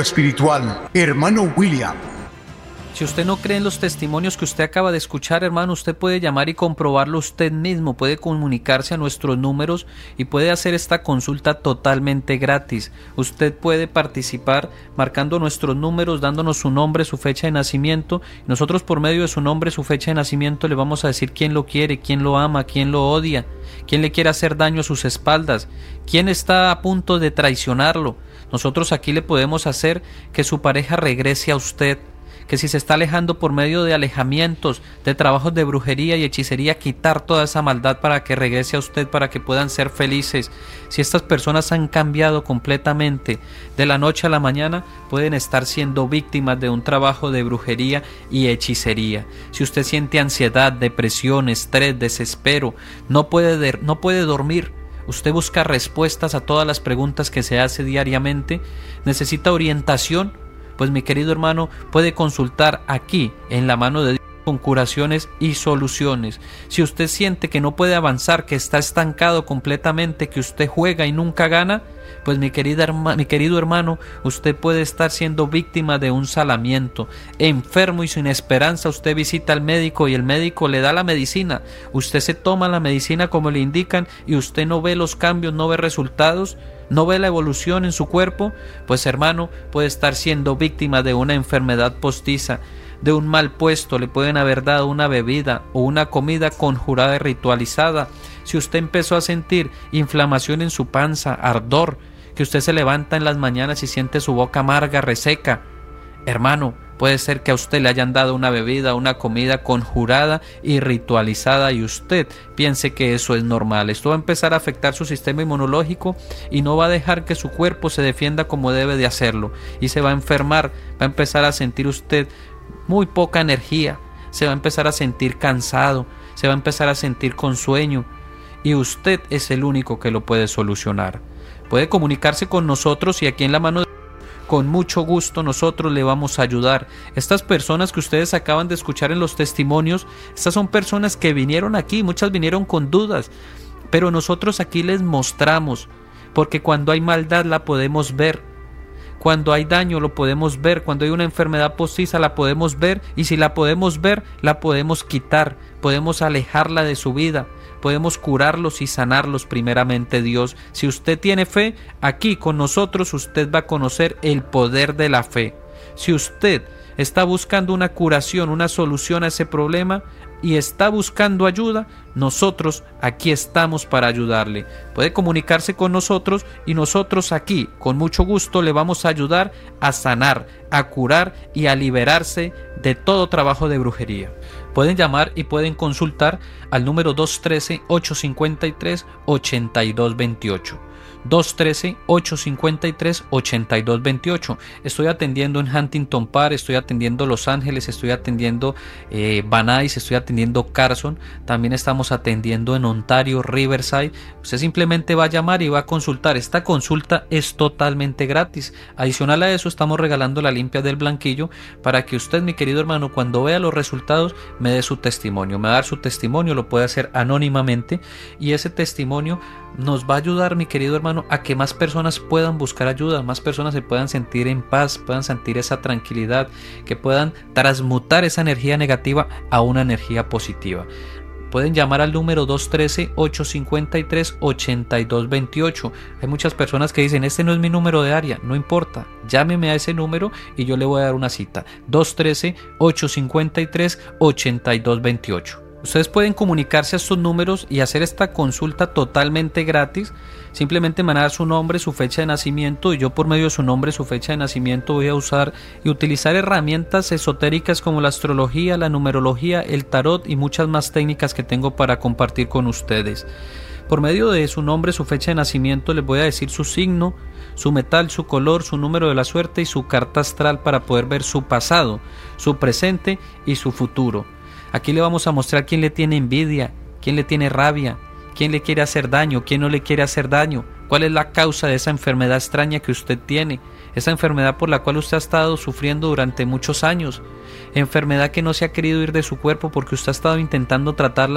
espiritual, hermano William. Si usted no cree en los testimonios que usted acaba de escuchar, hermano, usted puede llamar y comprobarlo usted mismo, puede comunicarse a nuestros números y puede hacer esta consulta totalmente gratis. Usted puede participar marcando nuestros números, dándonos su nombre, su fecha de nacimiento. Nosotros por medio de su nombre, su fecha de nacimiento le vamos a decir quién lo quiere, quién lo ama, quién lo odia, quién le quiere hacer daño a sus espaldas, quién está a punto de traicionarlo. Nosotros aquí le podemos hacer que su pareja regrese a usted, que si se está alejando por medio de alejamientos, de trabajos de brujería y hechicería, quitar toda esa maldad para que regrese a usted, para que puedan ser felices. Si estas personas han cambiado completamente de la noche a la mañana, pueden estar siendo víctimas de un trabajo de brujería y hechicería. Si usted siente ansiedad, depresión, estrés, desespero, no puede dormir, usted busca respuestas a todas las preguntas que se hace diariamente, necesita orientación, pues mi querido hermano puede consultar aquí en la mano de Dios con curaciones y soluciones. Si usted siente que no puede avanzar, que está estancado completamente, que usted juega y nunca gana, pues mi querido hermano, usted puede estar siendo víctima de un salamiento, enfermo y sin esperanza. Usted visita al médico y el médico le da la medicina, usted se toma la medicina como le indican y usted no ve los cambios, no ve resultados, no ve la evolución en su cuerpo, pues hermano, puede estar siendo víctima de una enfermedad postiza, de un mal puesto. Le pueden haber dado una bebida o una comida conjurada y ritualizada. Si usted empezó a sentir inflamación en su panza, ardor, que usted se levanta en las mañanas y siente su boca amarga, reseca, hermano, puede ser que a usted le hayan dado una bebida, una comida conjurada y ritualizada y usted piense que eso es normal. Esto va a empezar a afectar su sistema inmunológico y no va a dejar que su cuerpo se defienda como debe de hacerlo y se va a enfermar, va a empezar a sentir usted muy poca energía, se va a empezar a sentir cansado, se va a empezar a sentir con sueño y usted es el único que lo puede solucionar. Puede comunicarse con nosotros y aquí en la mano de con mucho gusto nosotros le vamos a ayudar. Estas personas que ustedes acaban de escuchar en los testimonios, estas son personas que vinieron aquí, muchas vinieron con dudas, pero nosotros aquí les mostramos, porque cuando hay maldad la podemos ver, cuando hay daño lo podemos ver, cuando hay una enfermedad postiza la podemos ver y si la podemos ver la podemos quitar, podemos alejarla de su vida, podemos curarlos y sanarlos primeramente Dios. Si usted tiene fe, aquí con nosotros usted va a conocer el poder de la fe. Si usted está buscando una curación, una solución a ese problema y está buscando ayuda, nosotros aquí estamos para ayudarle. Puede comunicarse con nosotros y nosotros aquí con mucho gusto le vamos a ayudar a sanar, a curar y a liberarse de todo trabajo de brujería. Pueden llamar y pueden consultar al número 213-853-8228. 213-853-8228. Estoy atendiendo en Huntington Park, estoy atendiendo Los Ángeles, estoy atendiendo Van Nuys, estoy atendiendo Carson, también estamos atendiendo en Ontario, Riverside. Usted simplemente va a llamar y va a consultar. Esta consulta es totalmente gratis. Adicional a eso, estamos regalando la limpia del blanquillo para que usted, mi querido hermano, cuando vea los resultados, me dé su testimonio. Me va a dar su testimonio, lo puede hacer anónimamente y ese testimonio nos va a ayudar, mi querido hermano, a que más personas puedan buscar ayuda, más personas se puedan sentir en paz, puedan sentir esa tranquilidad, que puedan transmutar esa energía negativa a una energía positiva. Pueden llamar al número 213-853-8228. Hay muchas personas que dicen, este no es mi número de área. No importa, llámeme a ese número y yo le voy a dar una cita. 213-853-8228. Ustedes pueden comunicarse a estos números y hacer esta consulta totalmente gratis. Simplemente mandar su nombre, su fecha de nacimiento y yo por medio de su nombre, su fecha de nacimiento voy a usar y utilizar herramientas esotéricas como la astrología, la numerología, el tarot y muchas más técnicas que tengo para compartir con ustedes. Por medio de su nombre, su fecha de nacimiento les voy a decir su signo, su metal, su color, su número de la suerte y su carta astral para poder ver su pasado, su presente y su futuro. Aquí le vamos a mostrar quién le tiene envidia, quién le tiene rabia, quién le quiere hacer daño, quién no le quiere hacer daño, cuál es la causa de esa enfermedad extraña que usted tiene, esa enfermedad por la cual usted ha estado sufriendo durante muchos años, enfermedad que no se ha querido ir de su cuerpo porque usted ha estado intentando tratarla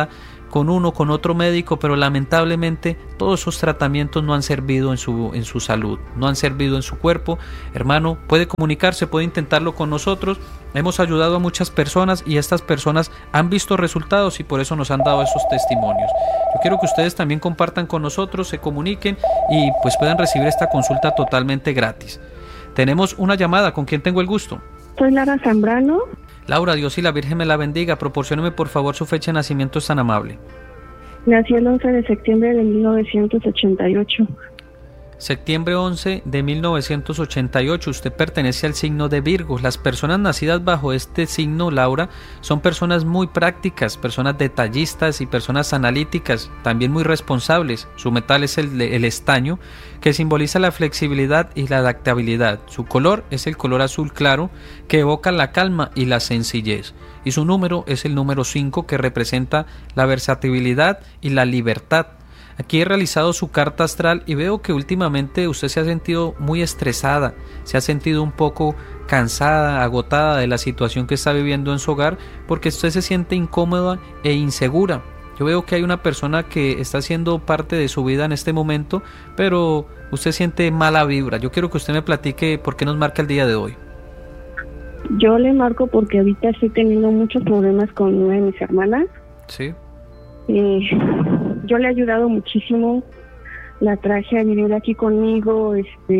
con uno, con otro médico, pero lamentablemente todos esos tratamientos no han servido en su salud, no han servido en su cuerpo. Hermano, puede comunicarse, puede intentarlo con nosotros. Hemos ayudado a muchas personas y estas personas han visto resultados y por eso nos han dado esos testimonios. Yo quiero que ustedes también compartan con nosotros, se comuniquen y pues puedan recibir esta consulta totalmente gratis. Tenemos una llamada, ¿con quién tengo el gusto? Soy Lara Zambrano. Laura, Dios y la Virgen me la bendiga. Proporcióneme por favor su fecha de nacimiento, es tan amable. Nací el 11 de septiembre de 1988. Septiembre 11 de 1988, usted pertenece al signo de Virgo. Las personas nacidas bajo este signo, Laura, son personas muy prácticas, personas detallistas y personas analíticas, también muy responsables. Su metal es el estaño, que simboliza la flexibilidad y la adaptabilidad. Su color es el color azul claro, que evoca la calma y la sencillez. Y su número es el número 5, que representa la versatilidad y la libertad. Aquí he realizado su carta astral y veo que últimamente usted se ha sentido muy estresada, se ha sentido un poco cansada, agotada de la situación que está viviendo en su hogar, porque usted se siente incómoda e insegura. Yo veo que hay una persona que está siendo parte de su vida en este momento, pero usted siente mala vibra. Yo quiero que usted me platique por qué nos marca el día de hoy. Yo le marco porque ahorita estoy teniendo muchos problemas con una de mis hermanas. Sí. Yo le he ayudado muchísimo, la traje a vivir aquí conmigo,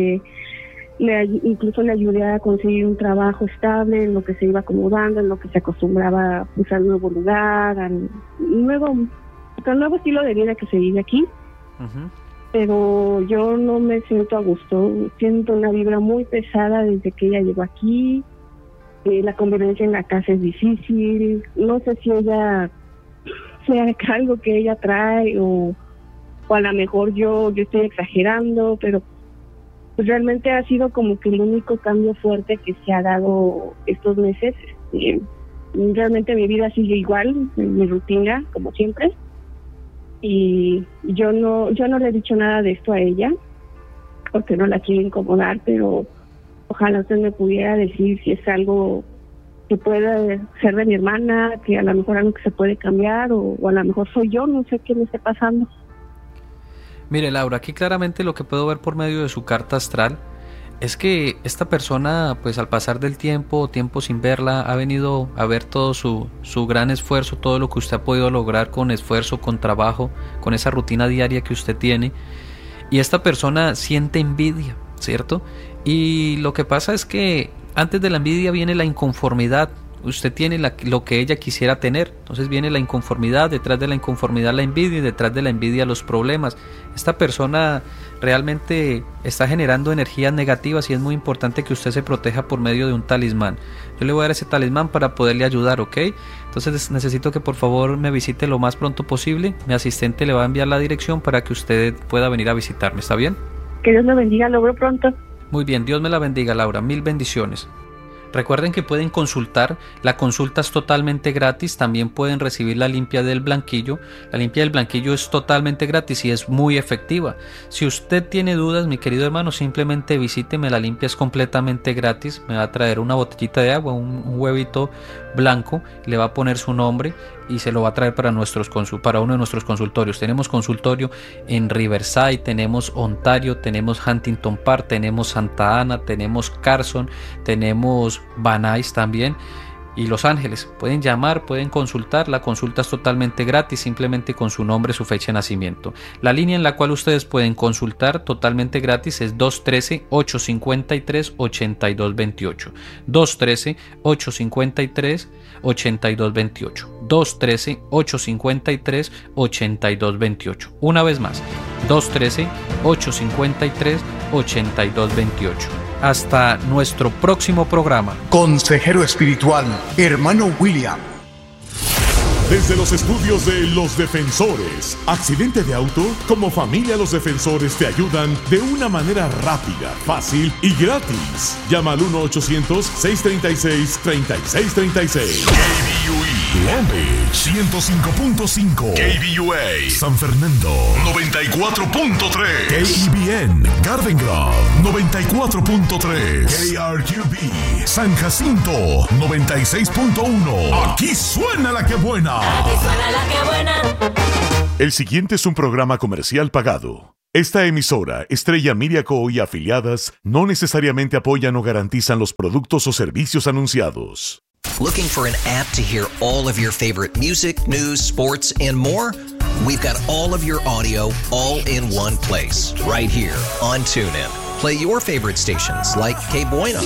incluso le ayudé a conseguir un trabajo estable, en lo que se iba acomodando, en lo que se acostumbraba pues, al nuevo lugar, al nuevo estilo de vida que se vive aquí. Uh-huh. Pero yo no me siento a gusto, siento una vibra muy pesada desde que ella llegó aquí, la convivencia en la casa es difícil, no sé si ella sea algo que ella trae o a lo mejor yo estoy exagerando, pero pues realmente ha sido como que el único cambio fuerte que se ha dado estos meses. Realmente mi vida sigue igual, mi rutina como siempre, y yo no le he dicho nada de esto a ella porque no la quiero incomodar, pero ojalá usted me pudiera decir si es algo que puede ser de mi hermana, que a lo mejor algo que se puede cambiar, o a lo mejor soy yo, no sé qué me esté pasando. Mire, Laura, aquí claramente lo que puedo ver por medio de su carta astral es que esta persona, pues al pasar del tiempo sin verla, ha venido a ver todo su gran esfuerzo, todo lo que usted ha podido lograr con esfuerzo, con trabajo, con esa rutina diaria que usted tiene, y esta persona siente envidia, ¿cierto? Y lo que pasa es que antes de la envidia viene la inconformidad. Usted tiene lo que ella quisiera tener, entonces viene la inconformidad, detrás de la inconformidad la envidia y detrás de la envidia los problemas. Esta persona realmente está generando energías negativas y es muy importante que usted se proteja por medio de un talismán. Yo le voy a dar ese talismán para poderle ayudar, ¿ok? Entonces necesito que por favor me visite lo más pronto posible. Mi asistente le va a enviar la dirección para que usted pueda venir a visitarme, ¿está bien? Que Dios lo bendiga, lo veo pronto. Muy bien, Dios me la bendiga, Laura, mil bendiciones. Recuerden que pueden consultar, la consulta es totalmente gratis, también pueden recibir la limpia del blanquillo. La limpia del blanquillo es totalmente gratis y es muy efectiva. Si usted tiene dudas, mi querido hermano, simplemente visíteme, la limpia es completamente gratis. Me va a traer una botellita de agua, un huevito blanco, le va a poner su nombre y se lo va a traer para uno de nuestros consultorios. Tenemos consultorio en Riverside, tenemos Ontario, tenemos Huntington Park, tenemos Santa Ana, tenemos Carson, tenemos Van Nuys también y Los Ángeles. Pueden llamar, pueden consultar, la consulta es totalmente gratis, simplemente con su nombre, su fecha de nacimiento. La línea en la cual ustedes pueden consultar totalmente gratis es 213-853-8228. 213-853-8228. 213-853-8228. Una vez más, 213-853-8228. Hasta nuestro próximo programa. Consejero espiritual, hermano William. Desde los estudios de Los Defensores, accidente de auto, como familia Los Defensores te ayudan de una manera rápida, fácil y gratis. Llama al 1-800-636-3636. KBUE Long Beach 105.5. KBUA San Fernando 94.3. KEBN Garden Grove 94.3. KRQB San Jacinto 96.1. Aquí suena la que buena. Aquí suena la que buena. El siguiente es un programa comercial pagado. Esta emisora, Estrella Media Co. y afiliadas, no necesariamente apoyan o garantizan los productos o servicios anunciados. Looking for an app to hear all of your favorite music, news, sports, and more? We've got all of your audio all in one place, right here on TuneIn. Play your favorite stations like Que Buena,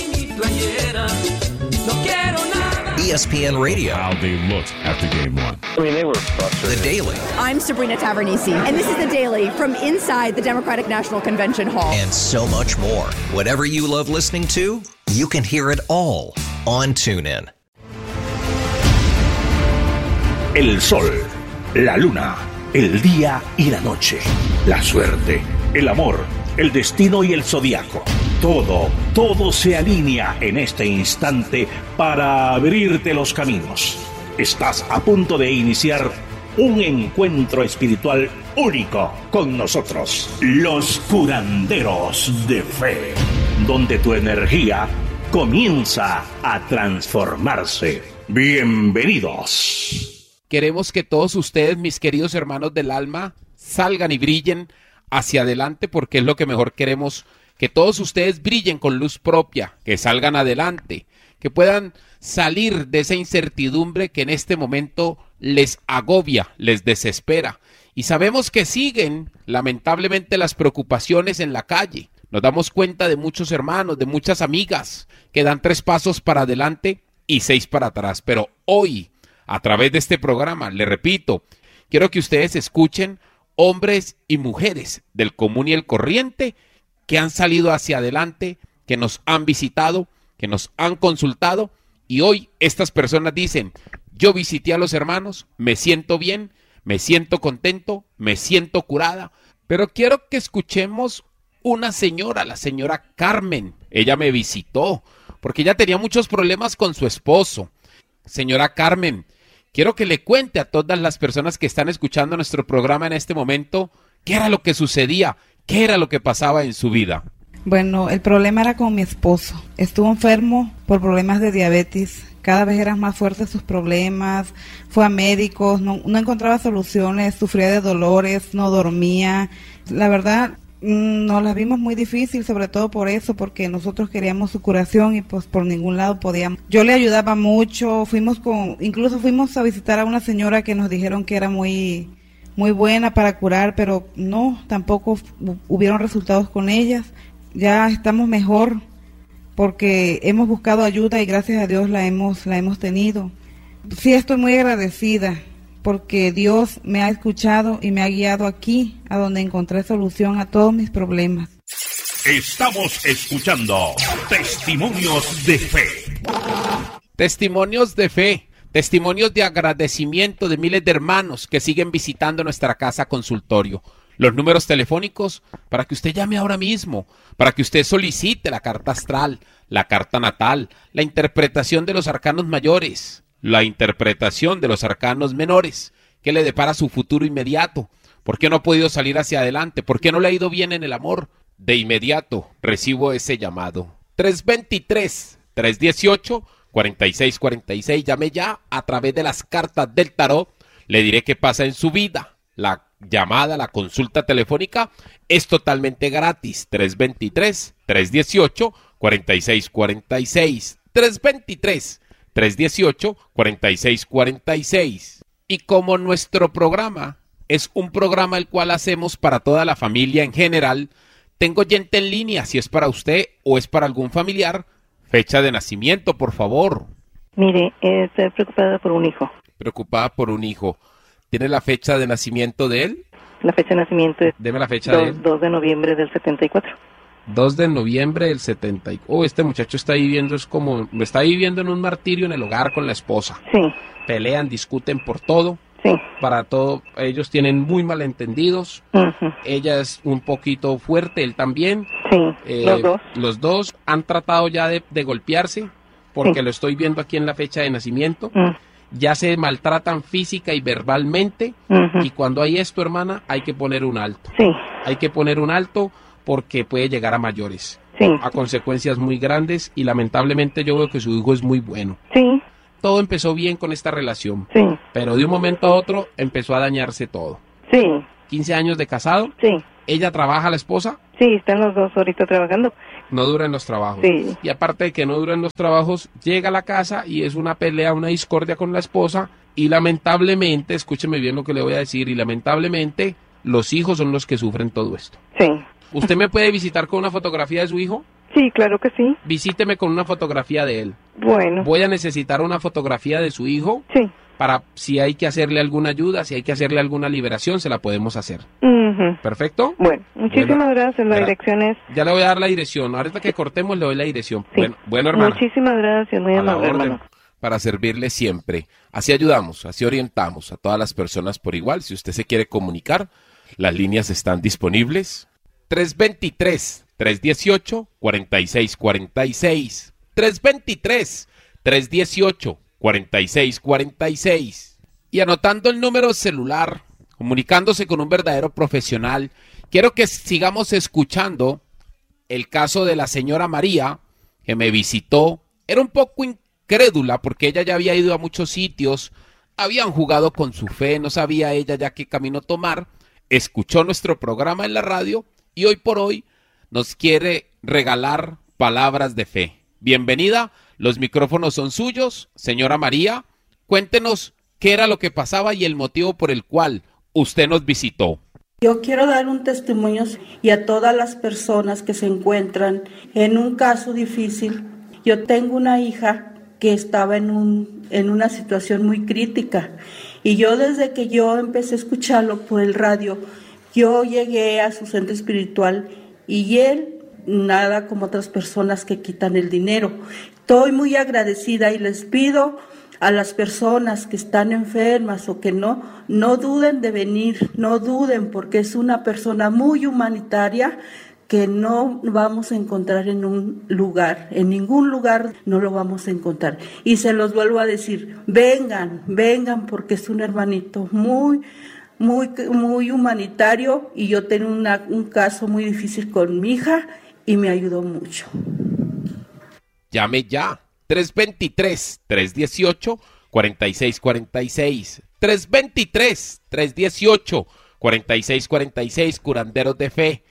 ESPN Radio, How they looked after game one. I mean, they were frustrated. The Daily, I'm Sabrina Tavernisi, and this is The Daily from inside the Democratic National Convention Hall. and so much more. Whatever you love listening to, you can hear it all on TuneIn. El sol, la luna, el día y la noche, la suerte, el amor, el destino y el zodiaco. Todo se alinea en este instante para abrirte los caminos. Estás a punto de iniciar un encuentro espiritual único con nosotros, los curanderos de fe, donde tu energía comienza a transformarse. Bienvenidos. Queremos que todos ustedes, mis queridos hermanos del alma, salgan y brillen hacia adelante, porque es lo que mejor queremos, que todos ustedes brillen con luz propia, que salgan adelante, que puedan salir de esa incertidumbre que en este momento les agobia, les desespera. Y sabemos que siguen, lamentablemente, las preocupaciones en la calle. Nos damos cuenta de muchos hermanos, de muchas amigas, que dan 3 pasos para adelante y 6 para atrás. Pero hoy, a través de este programa, le repito, quiero que ustedes escuchen hombres y mujeres del común y el corriente que han salido hacia adelante, que nos han visitado, que nos han consultado, y hoy estas personas dicen: yo visité a los hermanos, me siento bien, me siento contento, me siento curada. Pero quiero que escuchemos una señora, la señora Carmen. Ella me visitó porque ella tenía muchos problemas con su esposo. Señora Carmen, quiero que le cuente a todas las personas que están escuchando nuestro programa en este momento qué era lo que sucedía, qué era lo que pasaba en su vida. Bueno, el problema era con mi esposo. Estuvo enfermo por problemas de diabetes. Cada vez eran más fuertes sus problemas. Fue a médicos, no encontraba soluciones, sufría de dolores, no dormía. La verdad, nos la vimos muy difícil, sobre todo por eso, porque nosotros queríamos su curación y pues por ningún lado podíamos. Yo le ayudaba mucho, incluso fuimos a visitar a una señora que nos dijeron que era muy buena para curar, pero no, tampoco hubieron resultados con ellas. Ya estamos mejor porque hemos buscado ayuda y gracias a Dios la hemos tenido. Sí, estoy muy agradecida porque Dios me ha escuchado y me ha guiado aquí, a donde encontré solución a todos mis problemas. Estamos escuchando Testimonios de Fe. Testimonios de fe, testimonios de agradecimiento de miles de hermanos que siguen visitando nuestra casa consultorio. Los números telefónicos para que usted llame ahora mismo, para que usted solicite la carta astral, la carta natal, la interpretación de los arcanos mayores, la interpretación de los arcanos menores, que le depara su futuro inmediato. ¿Por qué no ha podido salir hacia adelante? ¿Por qué no le ha ido bien en el amor? De inmediato recibo ese llamado. 323-318-4646. Llame ya a través de las cartas del tarot. Le diré qué pasa en su vida. La llamada, la consulta telefónica es totalmente gratis. 323-318-4646. 323-318-4646. Y como nuestro programa es un programa el cual hacemos para toda la familia en general, tengo gente en línea, si es para usted o es para algún familiar. Fecha de nacimiento, por favor. Mire, estoy preocupada por un hijo. Preocupada por un hijo. ¿Tiene la fecha de nacimiento de él? La fecha de nacimiento es Deme la fecha de él. 2 de noviembre del 74. 2 de noviembre del 74. Oh, este muchacho está viviendo, está viviendo en un martirio en el hogar con la esposa. Sí. Pelean, discuten por todo. Sí. Para todo, ellos tienen muy malentendidos. Uh-huh. Ella es un poquito fuerte, él también. Sí, los dos han tratado ya de golpearse, porque sí. Lo estoy viendo aquí en la fecha de nacimiento. Ya se maltratan física y verbalmente. Y cuando hay esto, hermana, hay que poner un alto. Sí. Hay que poner un alto porque puede llegar a mayores. Sí. a consecuencias muy grandes y lamentablemente yo veo que su hijo es muy bueno. Sí. Todo empezó bien con esta relación, Sí. pero de un momento a otro empezó a dañarse todo. Sí. 15 años de casado. Sí. ¿Ella trabaja, la esposa? Sí, están los dos ahorita trabajando. No duran los trabajos. Sí. Y aparte de que no duran los trabajos, llega a la casa y es una pelea, una discordia con la esposa y lamentablemente, escúcheme bien lo que le voy a decir, y lamentablemente los hijos son los que sufren todo esto. Sí. ¿Usted me puede visitar con una fotografía de su hijo? Sí, claro que sí. Visíteme con una fotografía de él. Bueno. Voy a necesitar una fotografía de su hijo. Sí. Para si hay que hacerle alguna ayuda, si hay que hacerle alguna liberación, se la podemos hacer. Ujú. ¿Perfecto? Bueno, muchísimas gracias. La dirección es... Ya le voy a dar la dirección. Ahorita que cortemos le doy la dirección. Sí. Bueno, hermano. Muchísimas gracias, muy A la amable, orden. hermano. Para servirle siempre. Así ayudamos, así orientamos a todas las personas por igual. Si usted se quiere comunicar, las líneas están disponibles. 323-318-4646. 323-318-4646. Y anotando el número celular, comunicándose con un verdadero profesional, quiero que sigamos escuchando el caso de la señora María, que me visitó. Era un poco incrédula porque ella ya había ido a muchos sitios, habían jugado con su fe, no sabía ella ya qué camino tomar. Escuchó nuestro programa en la radio y hoy por hoy nos quiere regalar palabras de fe. Bienvenida, los micrófonos son suyos, señora María. Cuéntenos qué era lo que pasaba y el motivo por el cual usted nos visitó. Yo quiero dar un testimonio y a todas las personas que se encuentran en un caso difícil. Yo tengo una hija que estaba en una situación muy crítica y yo desde que yo empecé a escucharlo por el radio, yo llegué a su centro espiritual y él nada como otras personas que quitan el dinero. Estoy muy agradecida y les pido a las personas que están enfermas o que no duden de venir, no duden porque es una persona muy humanitaria que no vamos a encontrar en un lugar, en ningún lugar no lo vamos a encontrar. Y se los vuelvo a decir, vengan porque es un hermanito muy humanitario y yo tengo un caso muy difícil con mi hija y me ayudó mucho. Llame ya. 323-318-4646. 323-318-4646, curanderos de fe.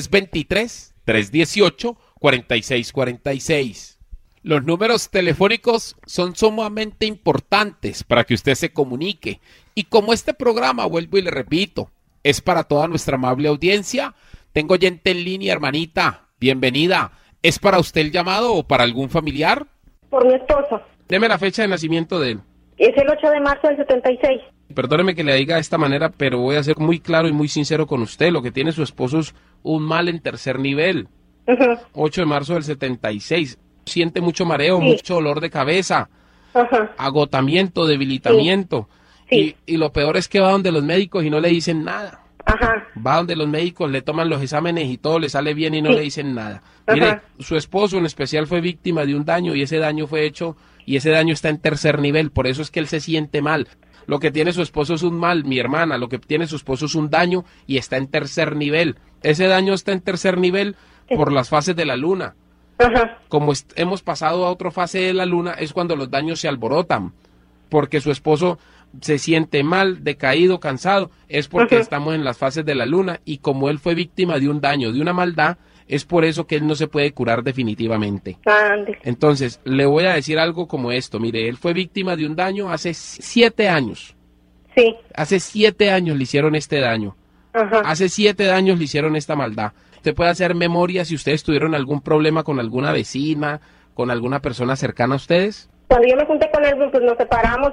323-318-4646. Los números telefónicos son sumamente importantes para que usted se comunique. Y como este programa, vuelvo y le repito, es para toda nuestra amable audiencia, tengo gente en línea, hermanita, bienvenida. ¿Es para usted el llamado o para algún familiar? Por mi esposo. Deme la fecha de nacimiento de él. Es el 8 de marzo del 76. Perdóneme que le diga de esta manera, pero voy a ser muy claro y muy sincero con usted. Lo que tiene su esposo es un mal en tercer nivel. 8 de marzo del 76. Siente mucho mareo, mucho dolor de cabeza, agotamiento, debilitamiento. Y lo peor es que va donde los médicos y no le dicen nada. Va donde los médicos, le toman los exámenes y todo le sale bien y no le dicen nada. Mire, su esposo en especial fue víctima de un daño y ese daño fue hecho y ese daño está en tercer nivel. Por eso es que él se siente mal. Lo que tiene su esposo es un mal, mi hermana. Lo que tiene su esposo es un daño y está en tercer nivel. Ese daño está en tercer nivel por las fases de la luna. Como hemos pasado a otra fase de la luna, es cuando los daños se alborotan. Porque su esposo se siente mal, decaído, cansado, es porque estamos en las fases de la luna y como él fue víctima de un daño, de una maldad, es por eso que él no se puede curar definitivamente. Entonces, le voy a decir algo como esto, mire, él fue víctima de un daño hace 7 años. Sí. Hace 7 años le hicieron este daño. Hace 7 años le hicieron esta maldad. Usted puede hacer memoria si ustedes tuvieron algún problema con alguna vecina, con alguna persona cercana a ustedes. Cuando yo me junté con él, pues nos separamos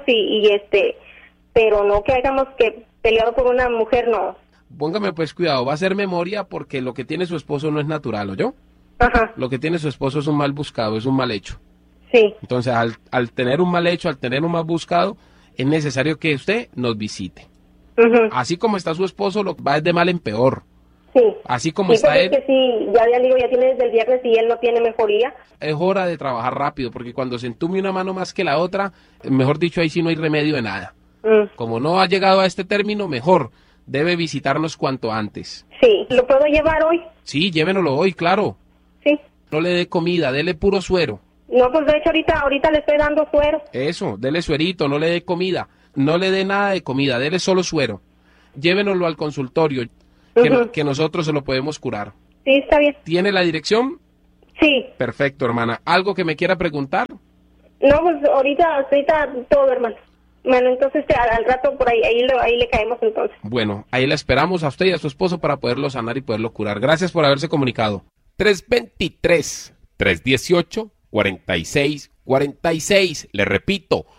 pero no que hayamos que peleado por una mujer, no. Póngame pues cuidado, va a hacer memoria porque lo que tiene su esposo no es natural, ¿oyó? Lo que tiene su esposo es un mal buscado, es un mal hecho. Sí. Entonces, al tener un mal hecho, al tener un mal buscado, es necesario que usted nos visite. Así como está su esposo, lo va de mal en peor. Sí. Así como está él. Es que sí, ya tiene desde el viernes y él no tiene mejoría. Es hora de trabajar rápido, porque cuando se entume una mano más que la otra, mejor dicho, ahí sí no hay remedio de nada. Como no ha llegado a este término, mejor. Debe visitarnos cuanto antes. Sí. ¿Lo puedo llevar hoy? Sí, llévenlo hoy, claro. Sí. No le dé comida, dele puro suero. No, pues de hecho ahorita le estoy dando suero. Eso, dele suerito, no le dé comida. No le dé nada de comida, dele solo suero. Llévenoslo al consultorio, que nosotros se lo podemos curar. Sí, está bien. ¿Tiene la dirección? Sí. Perfecto, hermana. ¿Algo que me quiera preguntar? No, pues ahorita todo, hermano. Bueno, entonces al rato por ahí le caemos entonces. Bueno, ahí la esperamos a usted y a su esposo para poderlo sanar y poderlo curar. Gracias por haberse comunicado. 323-318-4646. Le repito,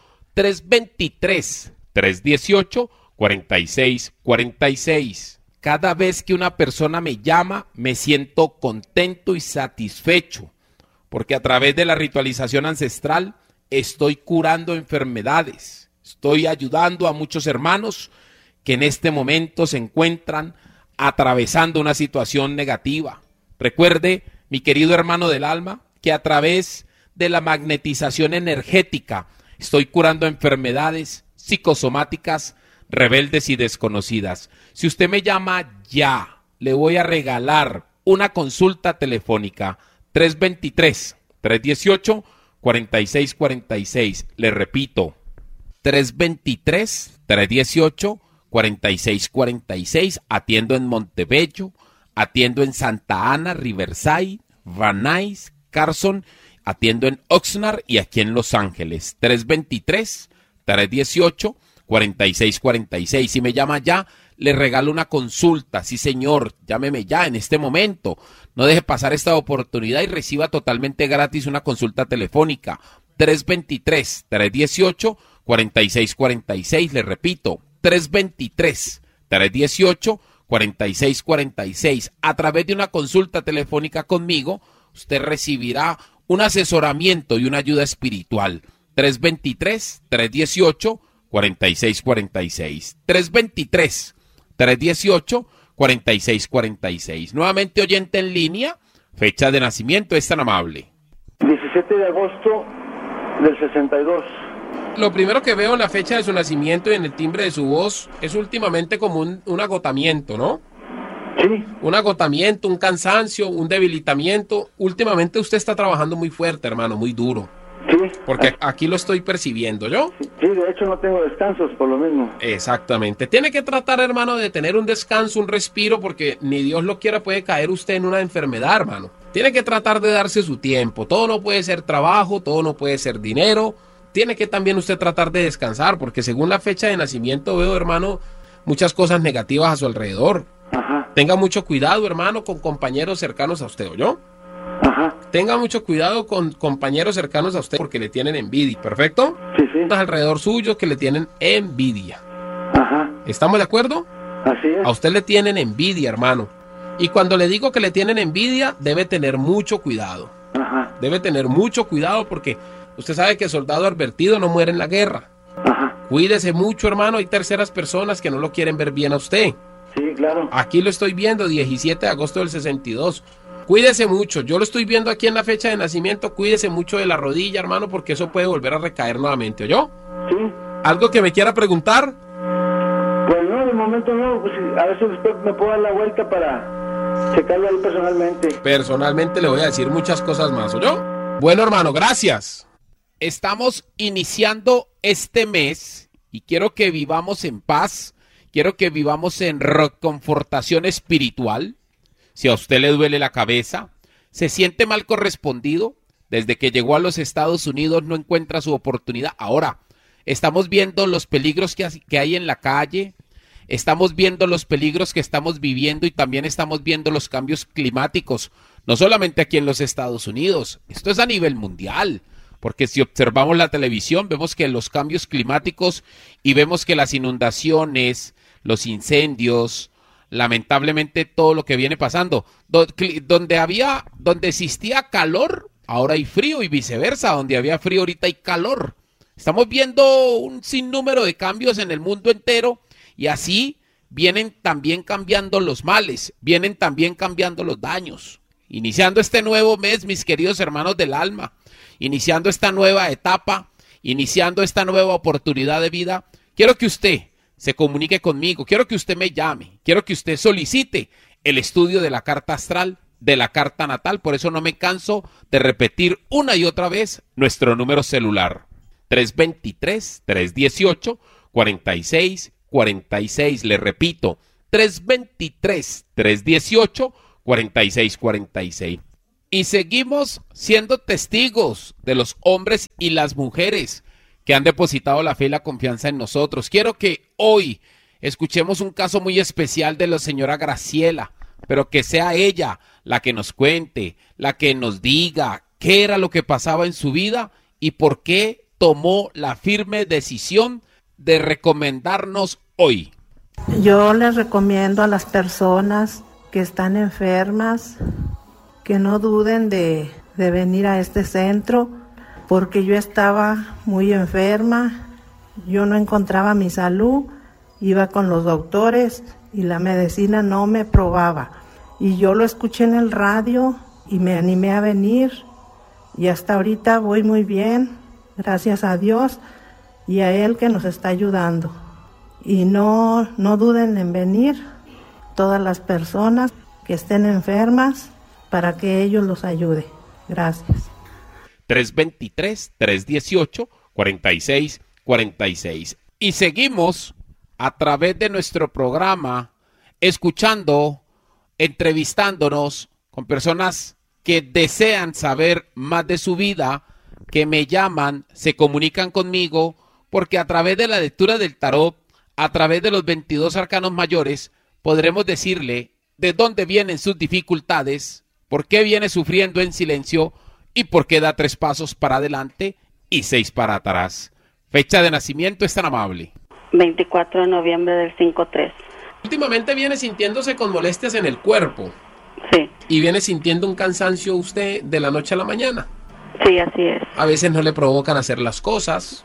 323-318-4646. Cada vez que una persona me llama, me siento contento y satisfecho, porque a través de la ritualización ancestral estoy curando enfermedades, estoy ayudando a muchos hermanos que en este momento se encuentran atravesando una situación negativa. Recuerde, mi querido hermano del alma, que a través de la magnetización energética estoy curando enfermedades psicosomáticas rebeldes y desconocidas. Si usted me llama ya, le voy a regalar una consulta telefónica. 323-318-4646. Le repito, 323-318-4646. Atiendo en Montebello, atiendo en Santa Ana, Riverside, Van Nuys, Carson, atiendo en Oxnard y aquí en Los Ángeles. 323-318-4646. Si me llama ya, le regalo una consulta. Sí, señor, llámeme ya en este momento. No deje pasar esta oportunidad y reciba totalmente gratis una consulta telefónica. 323-318-4646. Le repito, 323-318-4646. A través de una consulta telefónica conmigo, usted recibirá un asesoramiento y una ayuda espiritual. 323-318-4646. 323-318-4646. Nuevamente oyente en línea, fecha de nacimiento, es tan amable. 17 de agosto del 62. Lo primero que veo en la fecha de su nacimiento y en el timbre de su voz es últimamente como un agotamiento, ¿no? Sí. Un agotamiento, un cansancio, un debilitamiento. Últimamente usted está trabajando muy fuerte, hermano, muy duro. Sí. Porque aquí lo estoy percibiendo, ¿yo? Sí, de hecho no tengo descansos por lo mismo. Exactamente. Tiene que tratar, hermano, de tener un descanso, un respiro, porque ni Dios lo quiera puede caer usted en una enfermedad, hermano. Tiene que tratar de darse su tiempo. Todo no puede ser trabajo, todo no puede ser dinero. Tiene que también usted tratar de descansar, porque según la fecha de nacimiento veo, hermano, muchas cosas negativas a su alrededor. Ajá. Tenga mucho cuidado, hermano, con compañeros cercanos a usted, ¿oyó? Ajá. Tenga mucho cuidado con compañeros cercanos a usted porque le tienen envidia, ¿perfecto? Sí, sí. Alrededor suyo que le tienen envidia. Ajá. ¿Estamos de acuerdo? Así es. A usted le tienen envidia, hermano. Y cuando le digo que le tienen envidia, debe tener mucho cuidado. Ajá. Debe tener mucho cuidado porque usted sabe que el soldado advertido no muere en la guerra. Ajá. Cuídese mucho, hermano. Hay terceras personas que no lo quieren ver bien a usted. Sí, claro. Aquí lo estoy viendo, 17 de agosto del 62. Cuídese mucho. Yo lo estoy viendo aquí en la fecha de nacimiento. Cuídese mucho de la rodilla, hermano, porque eso puede volver a recaer nuevamente, ¿oyó? Sí. ¿Algo que me quiera preguntar? Pues no, de momento no. Pues a ver si usted me puede dar la vuelta para checarlo ahí personalmente. Personalmente le voy a decir muchas cosas más, ¿oyó? Bueno, hermano, gracias. Estamos iniciando este mes y quiero que vivamos en paz. Quiero que vivamos en reconfortación espiritual. Si a usted le duele la cabeza, se siente mal correspondido, desde que llegó a los Estados Unidos no encuentra su oportunidad. Ahora, estamos viendo los peligros que hay en la calle, estamos viendo los peligros que estamos viviendo y también estamos viendo los cambios climáticos, no solamente aquí en los Estados Unidos, esto es a nivel mundial. Porque si observamos la televisión, vemos que los cambios climáticos y vemos que las inundaciones, los incendios, lamentablemente todo lo que viene pasando, donde existía calor, ahora hay frío y viceversa, donde había frío ahorita hay calor. Estamos viendo un sinnúmero de cambios en el mundo entero y así vienen también cambiando los males, vienen también cambiando los daños. Iniciando este nuevo mes, mis queridos hermanos del alma, iniciando esta nueva etapa, iniciando esta nueva oportunidad de vida, quiero que usted se comunique conmigo, quiero que usted me llame, quiero que usted solicite el estudio de la carta astral de la carta natal. Por eso no me canso de repetir una y otra vez nuestro número celular. 323-318-4646. Le repito, 323-318-4646. Y seguimos siendo testigos de los hombres y las mujeres que han depositado la fe y la confianza en nosotros. Quiero que hoy escuchemos un caso muy especial de la señora Graciela, pero que sea ella la que nos cuente, la que nos diga qué era lo que pasaba en su vida y por qué tomó la firme decisión de recomendarnos hoy. Yo les recomiendo a las personas que están enfermas que no duden de venir a este centro, porque yo estaba muy enferma, yo no encontraba mi salud, iba con los doctores y la medicina no me probaba. Y yo lo escuché en el radio y me animé a venir y hasta ahorita voy muy bien, gracias a Dios y a Él que nos está ayudando. Y no duden en venir todas las personas que estén enfermas para que ellos los ayude. Gracias. 323-318-4646. Y seguimos a través de nuestro programa escuchando, entrevistándonos con personas que desean saber más de su vida, que me llaman, se comunican conmigo, porque a través de la lectura del tarot, a través de los 22 arcanos mayores, podremos decirle de dónde vienen sus dificultades, por qué viene sufriendo en silencio y por qué da 3 pasos para adelante y 6 para atrás. Fecha de nacimiento, es tan amable. 24 de noviembre del 5-3. Últimamente viene sintiéndose con molestias en el cuerpo. Sí. Y viene sintiendo un cansancio usted de la noche a la mañana. Sí, así es. A veces no le provocan hacer las cosas.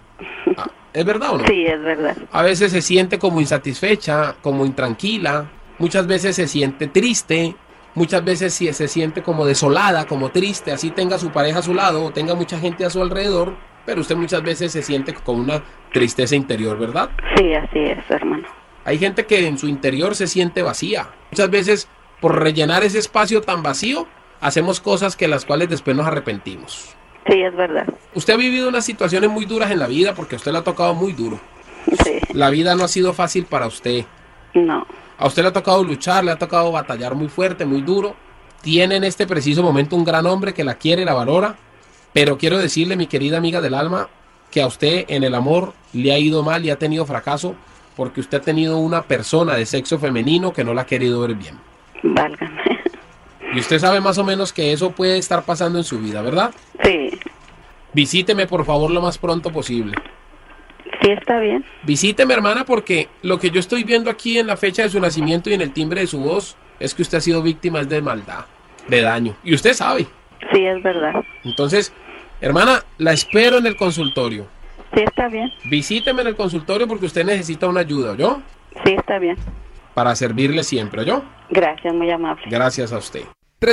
¿Es verdad o no? Sí, es verdad. A veces se siente como insatisfecha, como intranquila. Muchas veces se siente triste. Muchas veces se siente como desolada, como triste. Así tenga su pareja a su lado o tenga mucha gente a su alrededor. Pero usted muchas veces se siente con una tristeza interior, ¿verdad? Sí, así es, hermano. Hay gente que en su interior se siente vacía. Muchas veces, por rellenar ese espacio tan vacío, hacemos cosas que las cuales después nos arrepentimos. Sí, es verdad. Usted ha vivido unas situaciones muy duras en la vida porque a usted le ha tocado muy duro. Sí. La vida no ha sido fácil para usted. No. A usted le ha tocado luchar, le ha tocado batallar muy fuerte, muy duro. Tiene en este preciso momento un gran hombre que la quiere, la valora. Pero quiero decirle, mi querida amiga del alma, que a usted en el amor le ha ido mal y ha tenido fracaso porque usted ha tenido una persona de sexo femenino que no la ha querido ver bien. Válgame. Y usted sabe más o menos que eso puede estar pasando en su vida, ¿verdad? Sí. Visíteme, por favor, lo más pronto posible. Sí, está bien. Visíteme, hermana, porque lo que yo estoy viendo aquí en la fecha de su nacimiento y en el timbre de su voz es que usted ha sido víctima de maldad, de daño. Y usted sabe. Sí, es verdad. Entonces, hermana, la espero en el consultorio. Sí, está bien. Visíteme en el consultorio porque usted necesita una ayuda, ¿oyó? Sí, está bien. Para servirle siempre, ¿oyó? Gracias, muy amable. Gracias a usted.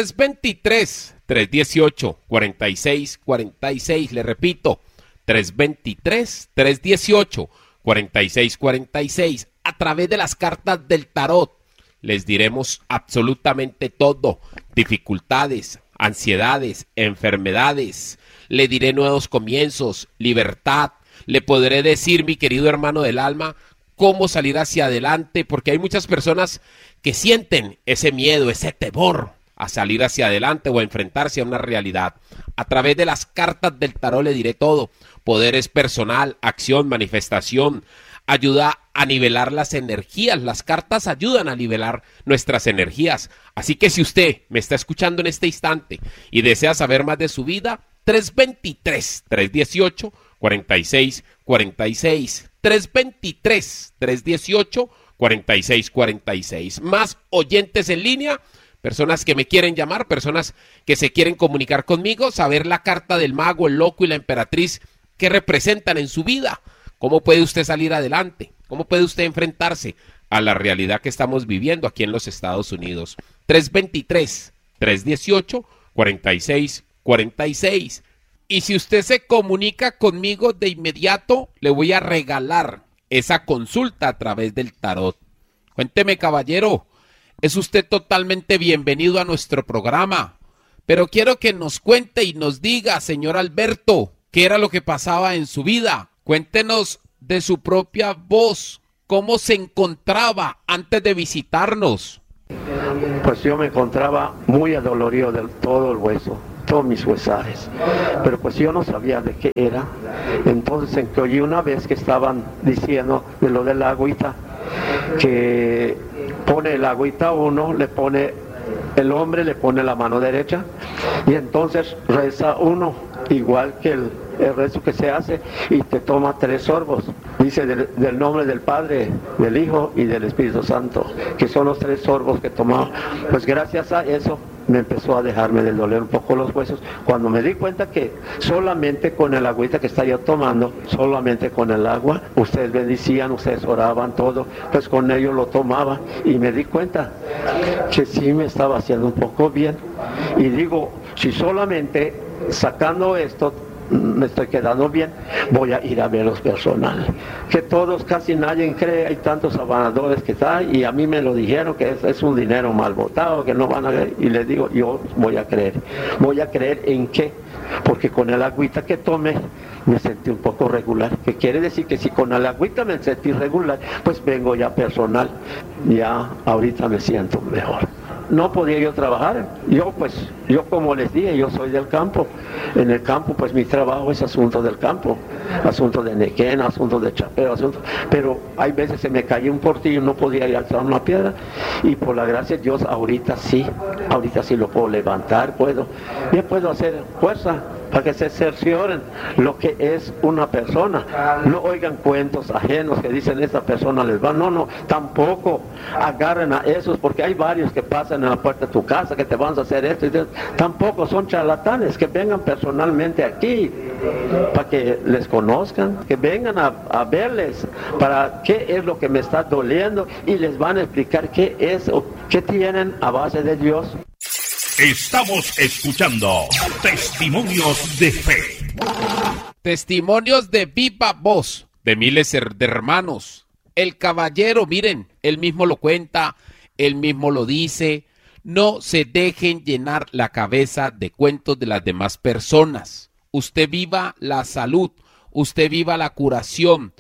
323-318-4646. Le repito, 323-318-4646. A través de las cartas del tarot les diremos absolutamente todo. Dificultades, ansiedades, enfermedades. Le diré nuevos comienzos, libertad. Le podré decir, mi querido hermano del alma, cómo salir hacia adelante, porque hay muchas personas que sienten ese miedo, ese temor a salir hacia adelante o a enfrentarse a una realidad. A través de las cartas del tarot le diré todo. Poderes personal, acción, manifestación, ayuda a nivelar las energías. Las cartas ayudan a nivelar nuestras energías. Así que si usted me está escuchando en este instante y desea saber más de su vida, 323-318-4646. 323-318-4646. Más oyentes en línea, personas que me quieren llamar, personas que se quieren comunicar conmigo, saber la carta del mago, el loco y la emperatriz que representan en su vida. ¿Cómo puede usted salir adelante? ¿Cómo puede usted enfrentarse a la realidad que estamos viviendo aquí en los Estados Unidos? 323-318-4646. Y si usted se comunica conmigo de inmediato, le voy a regalar esa consulta a través del tarot. Cuénteme, caballero, es usted totalmente bienvenido a nuestro programa. Pero quiero que nos cuente y nos diga, señor Alberto, qué era lo que pasaba en su vida. Cuéntenos de su propia voz, cómo se encontraba antes de visitarnos. Pues yo me encontraba muy adolorido de todo el hueso, todos mis huesajes, pero pues yo no sabía de qué era. Entonces en que oí una vez que estaban diciendo de lo de la agüita, que pone el agüita uno, le pone, el hombre le pone la mano derecha y entonces reza uno, igual que el rezo que se hace, y te toma 3 sorbos. Dice del nombre del Padre, del Hijo y del Espíritu Santo, que son los 3 sorbos que tomaba. Pues gracias a eso me empezó a dejarme de doler un poco los huesos, cuando me di cuenta que solamente con el agüita que estaba yo tomando, solamente con el agua, ustedes bendicían, ustedes oraban, todo, pues con ello lo tomaba, y me di cuenta que sí me estaba haciendo un poco bien, y digo, si solamente sacando esto me estoy quedando bien, voy a ir a verlos personal, que todos, casi nadie cree, hay tantos abanadores que están, y a mí me lo dijeron que es un dinero mal botado, que no van a ver, y les digo, yo voy a creer en qué, porque con el agüita que tomé me sentí un poco regular, que quiere decir que si con el agüita me sentí regular, pues vengo ya personal, ya ahorita me siento mejor. No podía yo trabajar, yo como les dije, yo soy del campo, en el campo pues mi trabajo es asunto del campo, asunto de nequén, asunto de chapeo, pero hay veces se me caía un portillo, no podía ir a alzar una piedra, y por la gracia de Dios ahorita sí lo puedo levantar, ya puedo hacer fuerza, para que se cercioren lo que es una persona, no oigan cuentos ajenos que dicen esta persona les va, no, tampoco agarren a esos, porque hay varios que pasan en la puerta de tu casa que te van a hacer esto, tampoco son charlatanes, que vengan personalmente aquí para que les conozcan, que vengan a verles para qué es lo que me está doliendo, y les van a explicar qué es o qué tienen a base de Dios. Estamos escuchando Testimonios de Fe. Testimonios de viva voz de miles de hermanos. El caballero, miren, él mismo lo cuenta, él mismo lo dice. No se dejen llenar la cabeza de cuentos de las demás personas. Usted viva la salud, usted viva la curación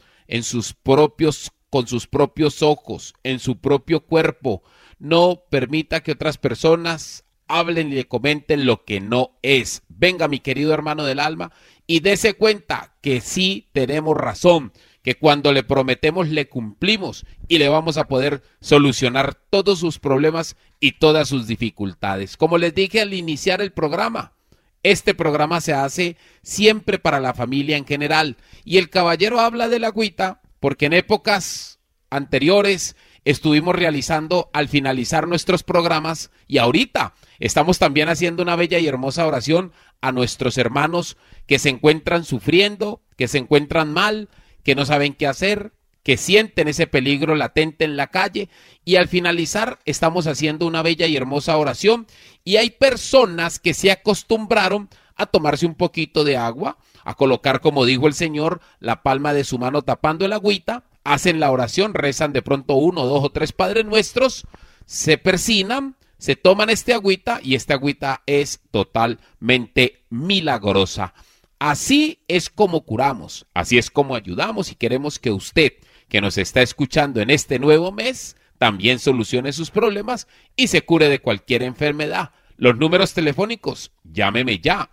con sus propios ojos, en su propio cuerpo. No permita que otras personas hablen y le comenten lo que no es. Venga, mi querido hermano del alma, y dése cuenta que sí tenemos razón, que cuando le prometemos le cumplimos, y le vamos a poder solucionar todos sus problemas y todas sus dificultades. Como les dije al iniciar el programa, este programa se hace siempre para la familia en general, y el caballero habla de la agüita porque en épocas anteriores estuvimos realizando al finalizar nuestros programas, y ahorita estamos también haciendo una bella y hermosa oración a nuestros hermanos que se encuentran sufriendo, que se encuentran mal, que no saben qué hacer, que sienten ese peligro latente en la calle, y al finalizar estamos haciendo una bella y hermosa oración, y hay personas que se acostumbraron a tomarse un poquito de agua, a colocar, como dijo el Señor, la palma de su mano tapando el agüita, hacen la oración, rezan de pronto 1, 2 o 3 Padres Nuestros, se persignan, se toman este agüita, y esta agüita es totalmente milagrosa. Así es como curamos, así es como ayudamos, y queremos que usted, que nos está escuchando en este nuevo mes, también solucione sus problemas y se cure de cualquier enfermedad. Los números telefónicos, llámeme ya,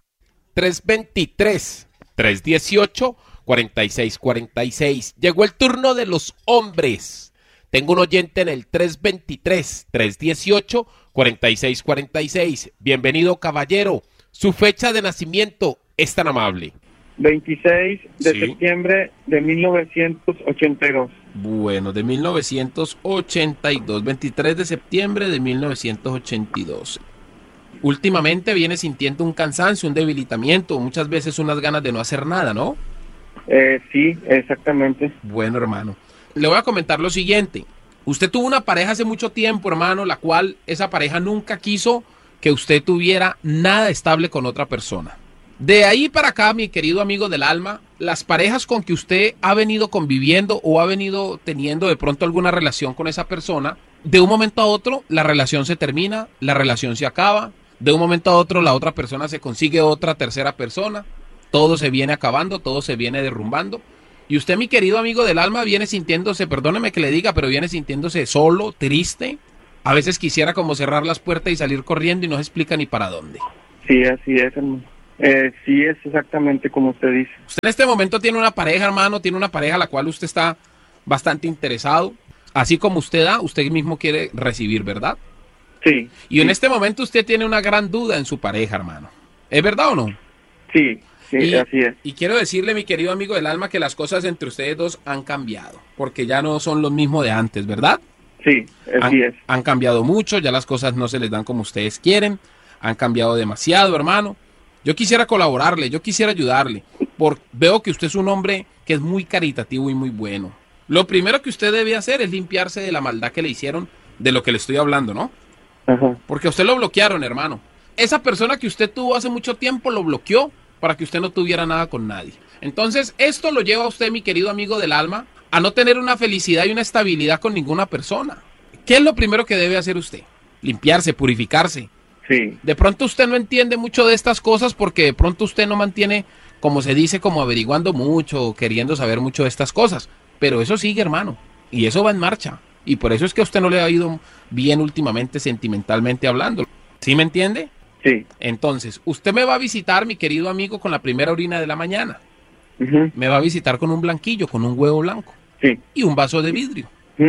323-318-4646. Llegó el turno de los hombres. Tengo un oyente en el 323-318-4646. Bienvenido, caballero. Su fecha de nacimiento es tan amable. 26 de septiembre de 1982. Bueno, de 1982, 23 de septiembre de 1982. Últimamente viene sintiendo un cansancio, un debilitamiento, muchas veces unas ganas de no hacer nada, ¿no? Sí, exactamente. Bueno, hermano, le voy a comentar lo siguiente. Usted tuvo una pareja hace mucho tiempo, hermano, la cual esa pareja nunca quiso que usted tuviera nada estable con otra persona. De ahí para acá, mi querido amigo del alma, las parejas con que usted ha venido conviviendo o ha venido teniendo de pronto alguna relación con esa persona, de un momento a otro la relación se termina, la relación se acaba, de un momento a otro la otra persona se consigue otra tercera persona, todo se viene acabando, todo se viene derrumbando. Y usted, mi querido amigo del alma, viene sintiéndose, perdóneme que le diga, pero viene sintiéndose solo, triste. A veces quisiera como cerrar las puertas y salir corriendo y no se explica ni para dónde. Sí, así es, hermano. Sí, es exactamente como usted dice. Usted en este momento tiene una pareja, hermano, tiene una pareja a la cual usted está bastante interesado. Así como usted da, usted mismo quiere recibir, ¿verdad? Sí. Y en este momento usted tiene una gran duda en su pareja, hermano. ¿Es verdad o no? Sí, sí, así es. Y quiero decirle, mi querido amigo del alma, que las cosas entre ustedes dos han cambiado, porque ya no son lo mismo de antes, ¿verdad? Sí, así es. Han cambiado mucho, ya las cosas no se les dan como ustedes quieren, han cambiado demasiado, hermano. Yo quisiera colaborarle, yo quisiera ayudarle, porque veo que usted es un hombre que es muy caritativo y muy bueno. Lo primero que usted debe hacer es limpiarse de la maldad que le hicieron, de lo que le estoy hablando, ¿no? Ajá. Porque a usted lo bloquearon, hermano. Esa persona que usted tuvo hace mucho tiempo lo bloqueó para que usted no tuviera nada con nadie. Entonces, esto lo lleva a usted, mi querido amigo del alma, a no tener una felicidad y una estabilidad con ninguna persona. ¿Qué es lo primero que debe hacer usted? Limpiarse, purificarse. Sí. De pronto usted no entiende mucho de estas cosas porque de pronto usted no mantiene, como se dice, como averiguando mucho, queriendo saber mucho de estas cosas. Pero eso sigue, hermano, y eso va en marcha. Y por eso es que a usted no le ha ido bien últimamente, sentimentalmente hablando. ¿Sí me entiende? Sí. Entonces, usted me va a visitar, mi querido amigo, con la primera orina de la mañana. Me va a visitar con un blanquillo, con un huevo blanco. Sí. Y un vaso de vidrio.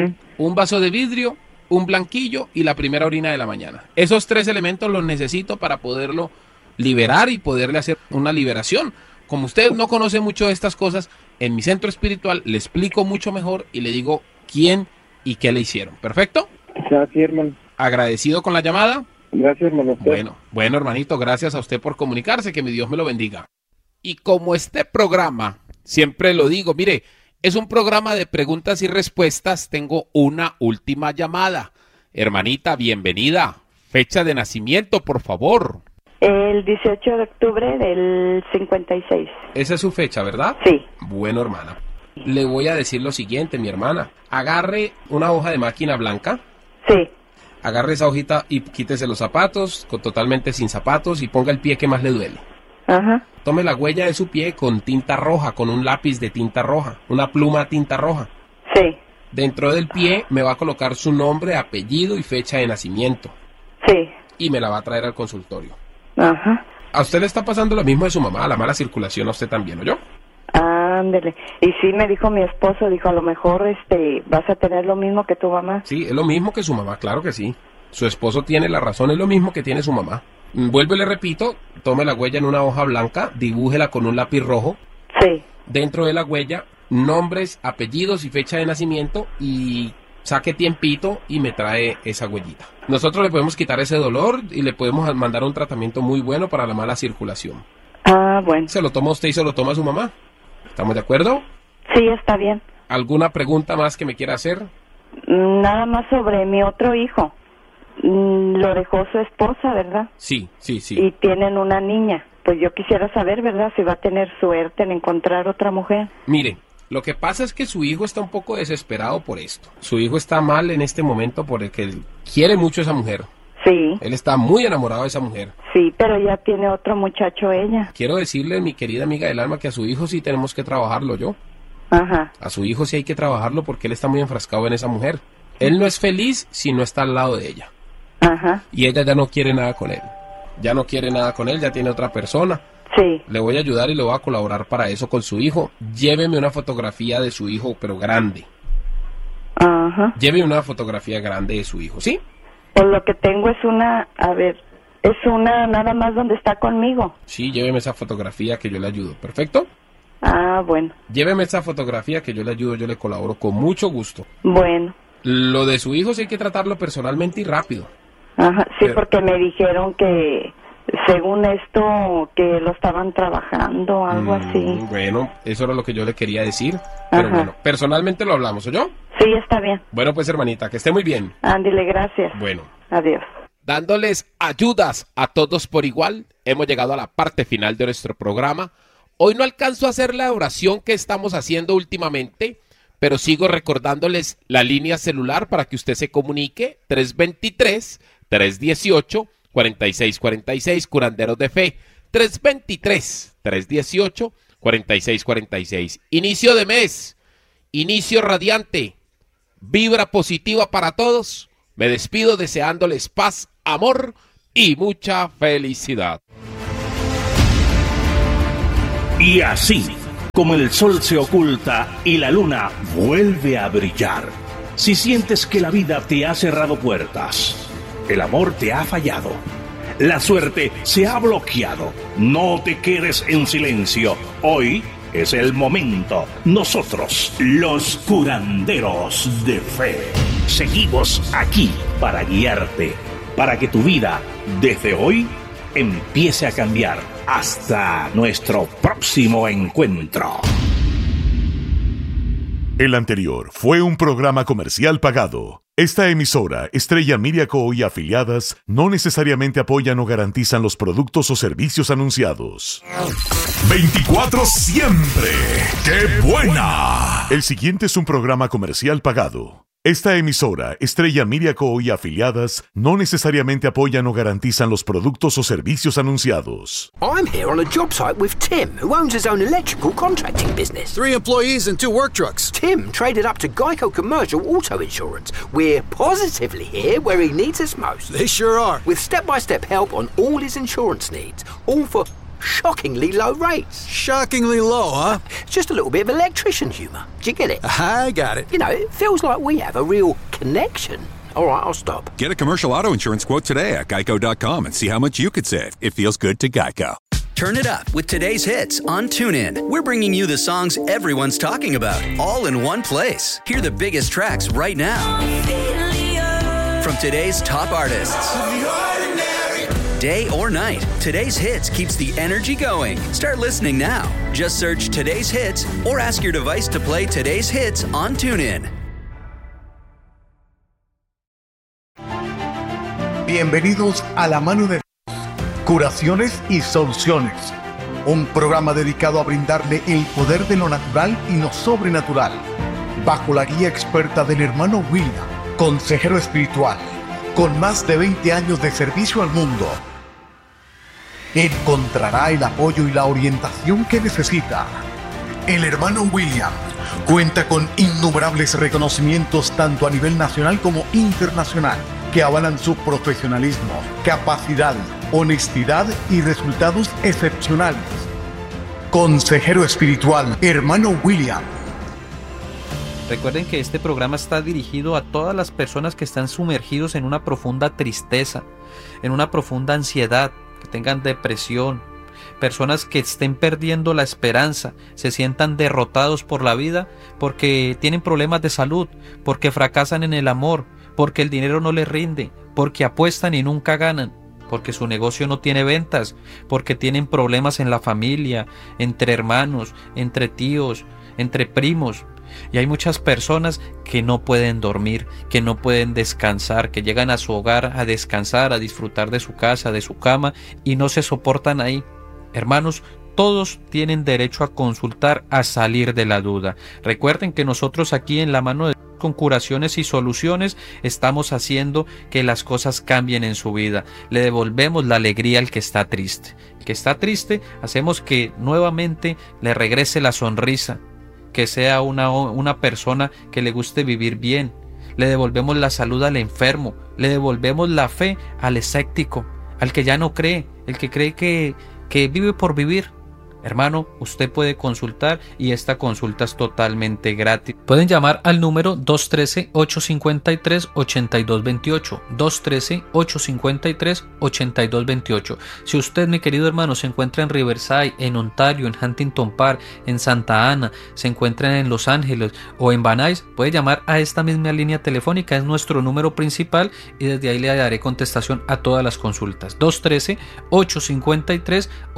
Un vaso de vidrio, un blanquillo y la primera orina de la mañana. Esos 3 elementos los necesito para poderlo liberar y poderle hacer una liberación. Como usted no conoce mucho de estas cosas, en mi centro espiritual le explico mucho mejor y le digo quién y qué le hicieron. ¿Perfecto? Gracias, hermano. Agradecido con la llamada. Gracias, hermano. Bueno, hermanito, gracias a usted por comunicarse, que mi Dios me lo bendiga. Y como este programa, siempre lo digo, mire, es un programa de preguntas y respuestas, tengo una última llamada. Hermanita, bienvenida. Fecha de nacimiento, por favor. El 18 de octubre del 56. Esa es su fecha, ¿verdad? Sí. Bueno, hermana. Le voy a decir lo siguiente, mi hermana. Agarre una hoja de máquina blanca. Sí. Agarre esa hojita y quítese los zapatos, totalmente sin zapatos, y ponga el pie que más le duele. Ajá. Tome la huella de su pie con tinta roja, con un lápiz de tinta roja, una pluma tinta roja. Sí. Dentro del pie me va a colocar su nombre, apellido y fecha de nacimiento. Sí. Y me la va a traer al consultorio. Ajá. ¿A usted le está pasando lo mismo de su mamá, la mala circulación a usted también, o yo? Ándele. Y sí me dijo mi esposo, dijo, a lo mejor vas a tener lo mismo que tu mamá. Sí, es lo mismo que su mamá, claro que sí. Su esposo tiene la razón, es lo mismo que tiene su mamá. Vuelvo y le repito, tome la huella en una hoja blanca, dibújela con un lápiz rojo. Sí. Dentro de la huella, nombres, apellidos y fecha de nacimiento, y saque tiempito y me trae esa huellita. Nosotros le podemos quitar ese dolor y le podemos mandar un tratamiento muy bueno para la mala circulación. Ah, bueno. ¿Se lo toma usted y se lo toma su mamá? ¿Estamos de acuerdo? Sí, está bien. ¿Alguna pregunta más que me quiera hacer? Nada más sobre mi otro hijo. Lo dejó su esposa, ¿verdad? Sí. Y tienen una niña. Pues yo quisiera saber, ¿verdad? Si va a tener suerte en encontrar otra mujer. Mire, lo que pasa es que su hijo está un poco desesperado por esto. Su hijo está mal en este momento porque él quiere mucho a esa mujer. Sí. Él está muy enamorado de esa mujer. Sí, pero ya tiene otro muchacho ella. Quiero decirle, mi querida amiga del alma, que a su hijo sí tenemos que trabajarlo, yo. Ajá. A su hijo sí hay que trabajarlo porque él está muy enfrascado en esa mujer. Él no es feliz si no está al lado de ella. Ajá. Y ella ya no quiere nada con él. Ya no quiere nada con él, ya tiene otra persona. Sí. Le voy a ayudar y le voy a colaborar para eso con su hijo. Lléveme una fotografía de su hijo, pero grande. Ajá. Lléveme una fotografía grande de su hijo, ¿sí? Pues lo que tengo es una, es una nada más donde está conmigo. Sí, lléveme esa fotografía que yo le ayudo. ¿Perfecto? Ah, bueno. Lléveme esa fotografía que yo le ayudo, yo le colaboro con mucho gusto. Bueno. Lo de su hijo sí hay que tratarlo personalmente y rápido. Ajá, sí, porque me dijeron que según esto que lo estaban trabajando, algo así. Bueno, eso era lo que yo le quería decir. Pero bueno, personalmente lo hablamos, ¿o yo? Sí, está bien. Bueno, pues hermanita, que esté muy bien. Ándile, gracias. Bueno. Adiós. Dándoles ayudas a todos por igual, hemos llegado a la parte final de nuestro programa. Hoy no alcanzo a hacer la oración que estamos haciendo últimamente, pero sigo recordándoles la línea celular para que usted se comunique, 323-318-4646, Curanderos de Fe, 323-318-4646. Inicio de mes, inicio radiante, vibra positiva para todos. Me despido deseándoles paz, amor y mucha felicidad. Y así, como el sol se oculta y la luna vuelve a brillar, si sientes que la vida te ha cerrado puertas, el amor te ha fallado, la suerte se ha bloqueado, no te quedes en silencio. Hoy es el momento. Nosotros, los curanderos de fe, seguimos aquí para guiarte, para que tu vida, desde hoy, empiece a cambiar. Hasta nuestro próximo encuentro. El anterior fue un programa comercial pagado. Esta emisora, Estrella Media Co. y afiliadas, no necesariamente apoyan o garantizan los productos o servicios anunciados. 24 siempre. ¡Qué buena! El siguiente es un programa comercial pagado. Esta emisora, Estrella Media Co. y afiliadas, no necesariamente apoyan o garantizan los productos o servicios anunciados. I'm here on a job site with Tim, who owns his own electrical contracting business. 3 employees and 2 work trucks. Tim traded up to Geico Commercial Auto Insurance. We're positively here where he needs us most. They sure are. With step-by-step help on all his insurance needs, all for shockingly low rates. Shockingly low, huh? It's just a little bit of electrician humour. Do you get it? I got it. You know, it feels like we have a real connection. All right, I'll stop. Get a commercial auto insurance quote today at geico.com and see how much you could save. It feels good to Geico. Turn it up with today's hits on TuneIn. We're bringing you the songs everyone's talking about, all in one place. Hear the biggest tracks right now from today's top artists. Day or night, today's hits keeps the energy going. Start listening now. Just search today's hits or ask your device to play today's hits on TuneIn. Bienvenidos a La Mano de Dios, Curaciones y Soluciones. Un programa dedicado a brindarle el poder de lo natural y lo sobrenatural. Bajo la guía experta del hermano William, consejero espiritual, con más de 20 años de servicio al mundo. Encontrará el apoyo y la orientación que necesita. El hermano William cuenta con innumerables reconocimientos tanto a nivel nacional como internacional que avalan su profesionalismo, capacidad, honestidad y resultados excepcionales. Consejero espiritual, hermano William. Recuerden que este programa está dirigido a todas las personas que están sumergidos en una profunda tristeza, en una profunda ansiedad, que tengan depresión, personas que estén perdiendo la esperanza, se sientan derrotados por la vida porque tienen problemas de salud, porque fracasan en el amor, porque el dinero no les rinde, porque apuestan y nunca ganan, porque su negocio no tiene ventas, porque tienen problemas en la familia, entre hermanos, entre tíos, entre primos. Y hay muchas personas que no pueden dormir, que no pueden descansar, que llegan a su hogar a descansar, a disfrutar de su casa, de su cama y no se soportan ahí. Hermanos, todos tienen derecho a consultar, a salir de la duda. Recuerden que nosotros aquí en La Mano de Dios, con curaciones y soluciones, estamos haciendo que las cosas cambien en su vida. Le devolvemos la alegría al que está triste. El que está triste, hacemos que nuevamente le regrese la sonrisa, que sea una persona que le guste vivir bien. Le devolvemos la salud al enfermo, le devolvemos la fe al escéptico, al que ya no cree, el que cree que vive por vivir. Hermano, usted puede consultar y esta consulta es totalmente gratis. Pueden llamar al número 213-853-8228. 213-853-8228. Si usted, mi querido hermano, se encuentra en Riverside, en Ontario, en Huntington Park, en Santa Ana, se encuentra en Los Ángeles o en Van Nuys, puede llamar a esta misma línea telefónica. Es nuestro número principal y desde ahí le daré contestación a todas las consultas.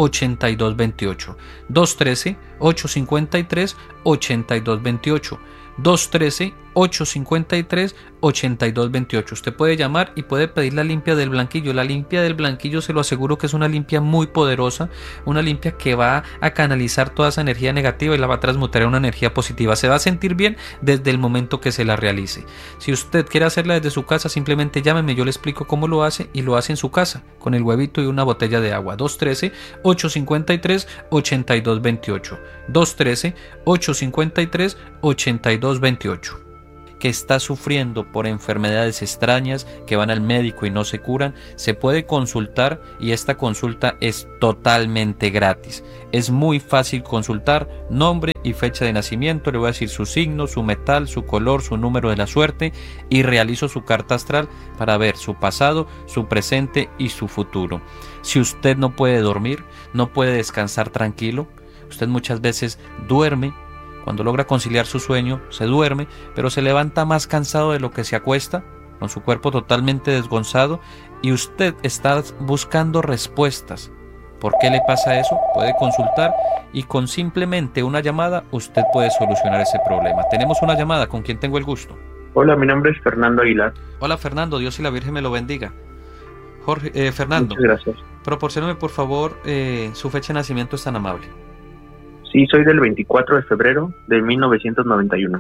213-853-8228. 213-853-8228. 213-853-8228. Usted puede llamar y puede pedir la limpia del blanquillo. La limpia del blanquillo, se lo aseguro que es una limpia muy poderosa, una limpia que va a canalizar toda esa energía negativa y la va a transmutar en una energía positiva. Se va a sentir bien desde el momento que se la realice. Si usted quiere hacerla desde su casa, simplemente llámeme, yo le explico cómo lo hace, y lo hace en su casa con el huevito y una botella de agua. 213-853-8228. 213-853-8228. Que está sufriendo por enfermedades extrañas que van al médico y no se curan, se puede consultar, y esta consulta es totalmente gratis. Es muy fácil consultar: nombre y fecha de nacimiento, le voy a decir su signo, su metal, su color, su número de la suerte, y realizo su carta astral para ver su pasado, su presente y su futuro. Si usted no puede dormir, no puede descansar tranquilo, usted muchas veces duerme. Cuando logra conciliar su sueño, se duerme, pero se levanta más cansado de lo que se acuesta, con su cuerpo totalmente desgonzado, y usted está buscando respuestas. ¿Por qué le pasa eso? Puede consultar, y con simplemente una llamada usted puede solucionar ese problema. Tenemos una llamada. ¿Con quién tengo el gusto? Hola, mi nombre es Fernando Aguilar. Hola, Fernando, Dios y la Virgen me lo bendiga. Fernando, muchas gracias. Proporcióneme por favor su fecha de nacimiento, es tan amable. Sí, soy del 24 de febrero de 1991.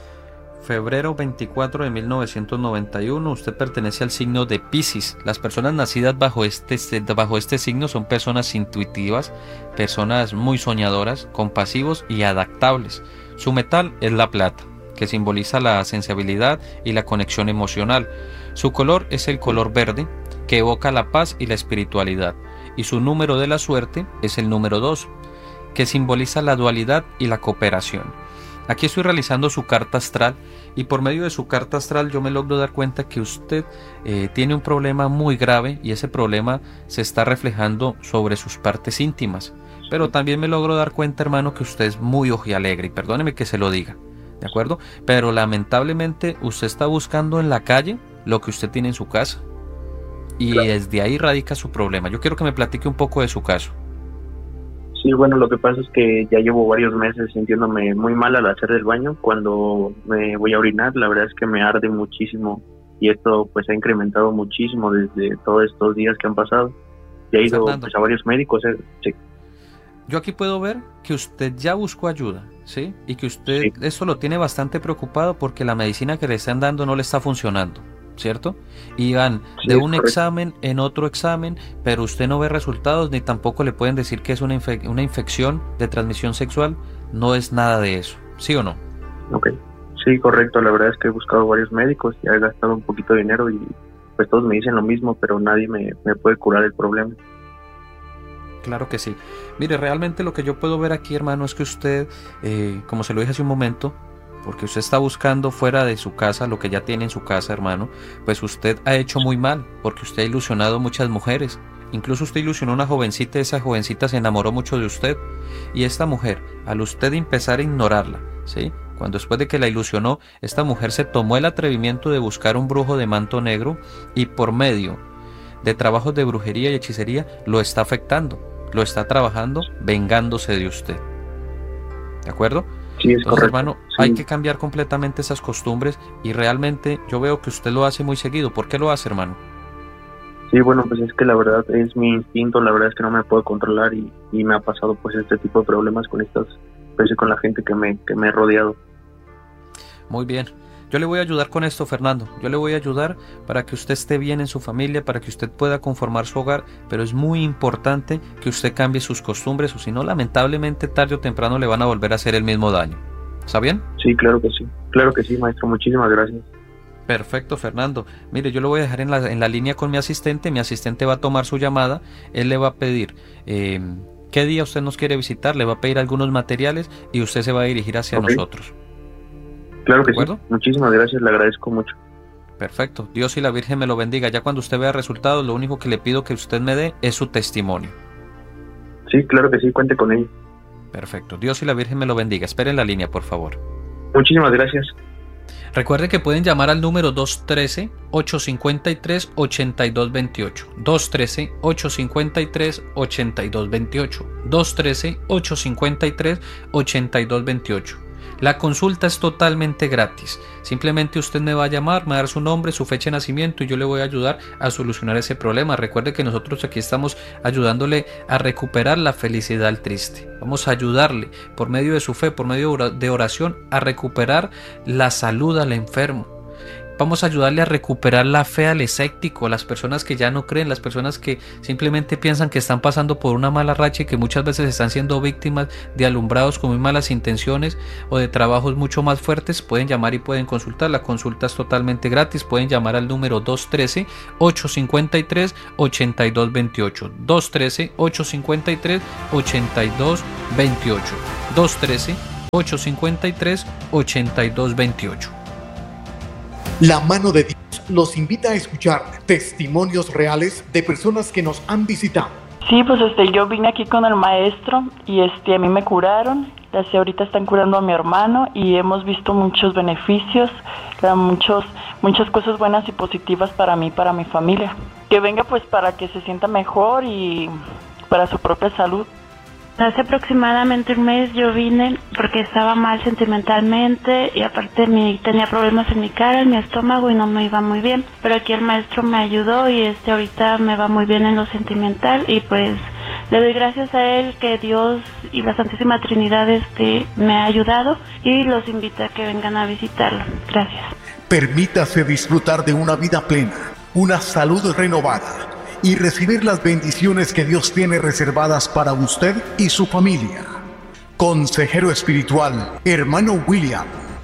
Febrero 24 de 1991, usted pertenece al signo de Piscis. Las personas nacidas bajo este signo son personas intuitivas, personas muy soñadoras, compasivos y adaptables. Su metal es la plata, que simboliza la sensibilidad y la conexión emocional. Su color es el color verde, que evoca la paz y la espiritualidad. Y su número de la suerte es el número 2, que simboliza la dualidad y la cooperación. Aquí estoy realizando su carta astral, y por medio de su carta astral yo me logro dar cuenta que usted tiene un problema muy grave, y ese problema se está reflejando sobre sus partes íntimas. Pero también me logro dar cuenta, hermano, que usted es muy ojialegre, y perdóneme que se lo diga, ¿de acuerdo? Pero lamentablemente usted está buscando en la calle lo que usted tiene en su casa, y desde ahí radica su problema. Yo quiero que me platique un poco de su caso. Sí, bueno, lo que pasa es que ya llevo varios meses sintiéndome muy mal al hacer el baño. Cuando me voy a orinar, la verdad es que me arde muchísimo, y esto pues ha incrementado muchísimo desde todos estos días que han pasado. Y he ido pues, a varios médicos. Sí. Yo aquí puedo ver que usted ya buscó ayuda, ¿sí? Y que usted eso lo tiene bastante preocupado porque la medicina que le están dando no le está funcionando, ¿cierto? Y van de un examen en otro examen, pero usted no ve resultados, ni tampoco le pueden decir que es una infección de transmisión sexual. No es nada de eso, ¿sí o no? Ok, sí, correcto. La verdad es que he buscado varios médicos y he gastado un poquito de dinero, y pues todos me dicen lo mismo, pero nadie me puede curar el problema. Claro que sí. Mire, realmente lo que yo puedo ver aquí, hermano, es que usted, como se lo dije hace un momento, porque usted está buscando fuera de su casa lo que ya tiene en su casa, hermano, pues usted ha hecho muy mal, porque usted ha ilusionado a muchas mujeres. Incluso usted ilusionó a una jovencita, y esa jovencita se enamoró mucho de usted. Y esta mujer, al usted empezar a ignorarla, ¿sí? Cuando después de que la ilusionó, esta mujer se tomó el atrevimiento de buscar un brujo de manto negro, y por medio de trabajos de brujería y hechicería lo está afectando, lo está trabajando, vengándose de usted. ¿De acuerdo? Sí, es Entonces, correcto. hermano, Sí. hay que cambiar completamente esas costumbres, y realmente yo veo que usted lo hace muy seguido. ¿Por qué lo hace, hermano? Sí, bueno, pues es que la verdad es mi instinto. La verdad es que no me puedo controlar, y me ha pasado pues este tipo de problemas con con la gente que me he rodeado. Muy bien. Yo le voy a ayudar con esto, Fernando. Yo le voy a ayudar para que usted esté bien en su familia, para que usted pueda conformar su hogar, pero es muy importante que usted cambie sus costumbres, o si no, lamentablemente, tarde o temprano le van a volver a hacer el mismo daño. ¿Está bien? Sí, claro que sí. Claro que sí, maestro. Muchísimas gracias. Perfecto, Fernando. Mire, yo lo voy a dejar en la línea con mi asistente. Mi asistente va a tomar su llamada. Él le va a pedir qué día usted nos quiere visitar, le va a pedir algunos materiales, y usted se va a dirigir hacia nosotros. Claro que sí. Muchísimas gracias, le agradezco mucho. Perfecto. Dios y la Virgen me lo bendiga. Ya cuando usted vea resultados, lo único que le pido que usted me dé es su testimonio. Sí, claro que sí, cuente con ello. Perfecto. Dios y la Virgen me lo bendiga. Espere en la línea, por favor. Muchísimas gracias. Recuerde que pueden llamar al número 213-853-8228. 213-853-8228. 213-853-8228. La consulta es totalmente gratis. Simplemente usted me va a llamar, me va a dar su nombre, su fecha de nacimiento y yo le voy a ayudar a solucionar ese problema. Recuerde que nosotros aquí estamos ayudándole a recuperar la felicidad al triste. Vamos a ayudarle por medio de su fe, por medio de oración, a recuperar la salud al enfermo. Vamos a ayudarle a recuperar la fe al escéptico, a las personas que ya no creen, las personas que simplemente piensan que están pasando por una mala racha y que muchas veces están siendo víctimas de alumbrados con muy malas intenciones o de trabajos mucho más fuertes. Pueden llamar y pueden consultar. La consulta es totalmente gratis. Pueden llamar al número 213-853-8228. 213-853-8228. 213-853-8228. La mano de Dios los invita a escuchar testimonios reales de personas que nos han visitado. Sí, pues yo vine aquí con el maestro y a mí me curaron. Ahorita están curando a mi hermano y hemos visto muchos beneficios, muchas cosas buenas y positivas para mí, para mi familia. Que venga pues para que se sienta mejor y para su propia salud. Hace aproximadamente un mes yo vine porque estaba mal sentimentalmente y aparte tenía problemas en mi cara, en mi estómago y no me iba muy bien. Pero aquí el maestro me ayudó y ahorita me va muy bien en lo sentimental y pues le doy gracias a él que Dios y la Santísima Trinidad me ha ayudado y los invito a que vengan a visitarlo. Gracias. Permítase disfrutar de una vida plena, una salud renovada y recibir las bendiciones que Dios tiene reservadas para usted y su familia. Consejero espiritual, hermano William.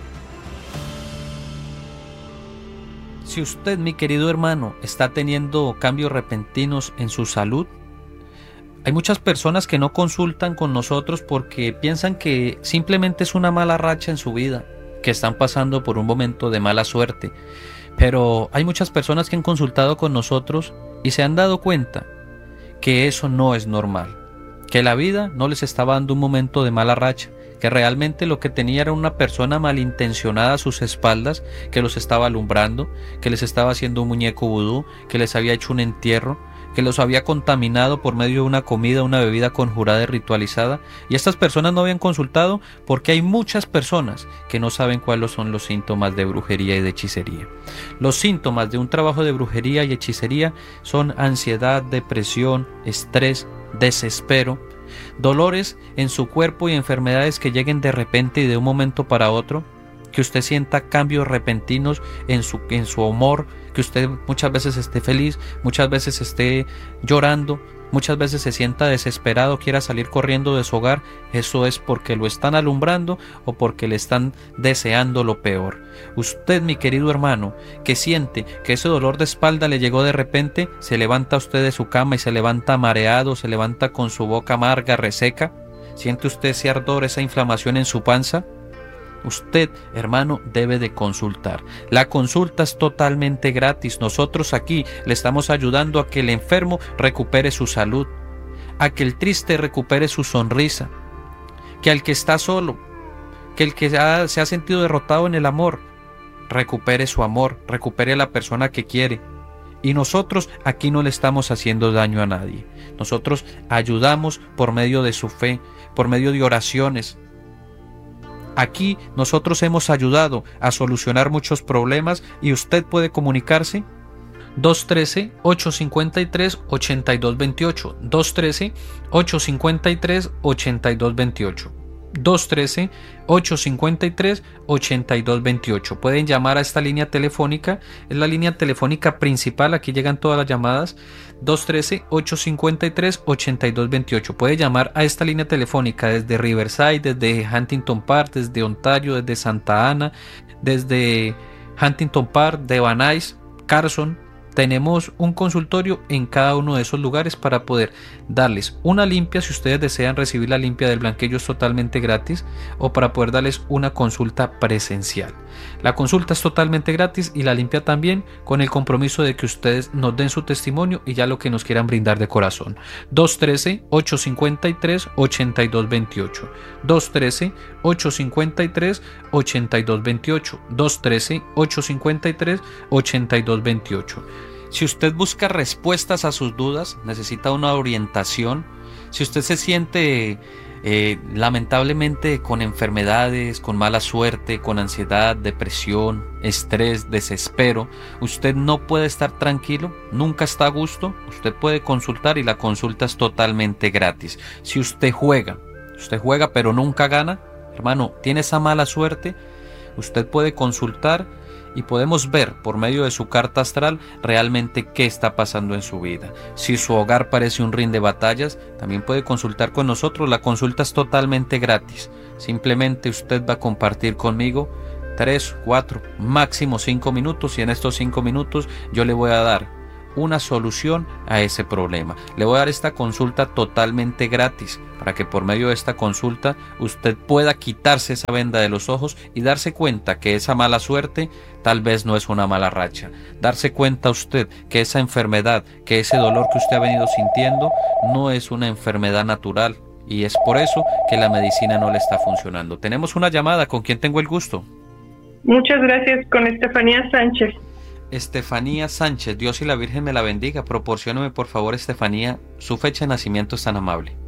Si usted, mi querido hermano, está teniendo cambios repentinos en su salud, hay muchas personas que no consultan con nosotros porque piensan que simplemente es una mala racha en su vida, que están pasando por un momento de mala suerte. Pero hay muchas personas que han consultado con nosotros y se han dado cuenta que eso no es normal, que la vida no les estaba dando un momento de mala racha, que realmente lo que tenía era una persona malintencionada a sus espaldas, que los estaba alumbrando, que les estaba haciendo un muñeco vudú, que les había hecho un entierro, que los había contaminado por medio de una comida, una bebida conjurada y ritualizada. Y estas personas no habían consultado porque hay muchas personas que no saben cuáles son los síntomas de brujería y de hechicería. Los síntomas de un trabajo de brujería y hechicería son ansiedad, depresión, estrés, desespero, dolores en su cuerpo y enfermedades que lleguen de repente y de un momento para otro, que usted sienta cambios repentinos en su humor, que usted muchas veces esté feliz, muchas veces esté llorando, muchas veces se sienta desesperado, quiera salir corriendo de su hogar. Eso es porque lo están alumbrando o porque le están deseando lo peor. Usted, mi querido hermano, que siente que ese dolor de espalda le llegó de repente, se levanta usted de su cama y se levanta mareado, se levanta con su boca amarga, reseca. ¿Siente usted ese ardor, esa inflamación en su panza? Usted, hermano, debe de consultar. La consulta es totalmente gratis. Nosotros aquí le estamos ayudando a que el enfermo recupere su salud, a que el triste recupere su sonrisa, que al que está solo, que el que se ha sentido derrotado en el amor, recupere su amor, recupere a la persona que quiere. Y nosotros aquí no le estamos haciendo daño a nadie. Nosotros ayudamos por medio de su fe, por medio de oraciones. Aquí nosotros hemos ayudado a solucionar muchos problemas y usted puede comunicarse 213-853-8228, 213-853-8228, 213-853-8228. Pueden llamar a esta línea telefónica, es la línea telefónica principal, aquí llegan todas las llamadas, 213-853-8228. Puede llamar a esta línea telefónica desde Riverside, desde Huntington Park, desde Ontario, desde Santa Ana, desde Huntington Park, de Van Nuys, Carson. Tenemos un consultorio en cada uno de esos lugares para poder darles una limpia, si ustedes desean recibir la limpia del blanquillo es totalmente gratis, o para poder darles una consulta presencial. La consulta es totalmente gratis y la limpia también, con el compromiso de que ustedes nos den su testimonio y ya lo que nos quieran brindar de corazón. 213-853-8228, 213-853-8228, 213-853-8228. Si usted busca respuestas a sus dudas, necesita una orientación, si usted se siente lamentablemente con enfermedades, con mala suerte, con ansiedad, depresión, estrés, desespero, usted no puede estar tranquilo, nunca está a gusto, usted puede consultar y la consulta es totalmente gratis. Si usted juega pero nunca gana, hermano, tiene esa mala suerte, usted puede consultar y podemos ver por medio de su carta astral realmente qué está pasando en su vida. Si su hogar parece un ring de batallas, también puede consultar con nosotros. La consulta es totalmente gratis. Simplemente usted va a compartir conmigo 3, 4, máximo 5 minutos y en estos 5 minutos yo le voy a dar una solución a ese problema. Le voy a dar esta consulta totalmente gratis para que por medio de esta consulta usted pueda quitarse esa venda de los ojos y darse cuenta que esa mala suerte tal vez no es una mala racha. Darse cuenta usted que esa enfermedad, que ese dolor que usted ha venido sintiendo no es una enfermedad natural y es por eso que la medicina no le está funcionando. Tenemos una llamada. ¿Con quién tengo el gusto? Muchas gracias, con Estefanía Sánchez. Estefanía Sánchez, Dios y la Virgen me la bendiga. Proporcióname por favor, Estefanía, su fecha de nacimiento es tan amable.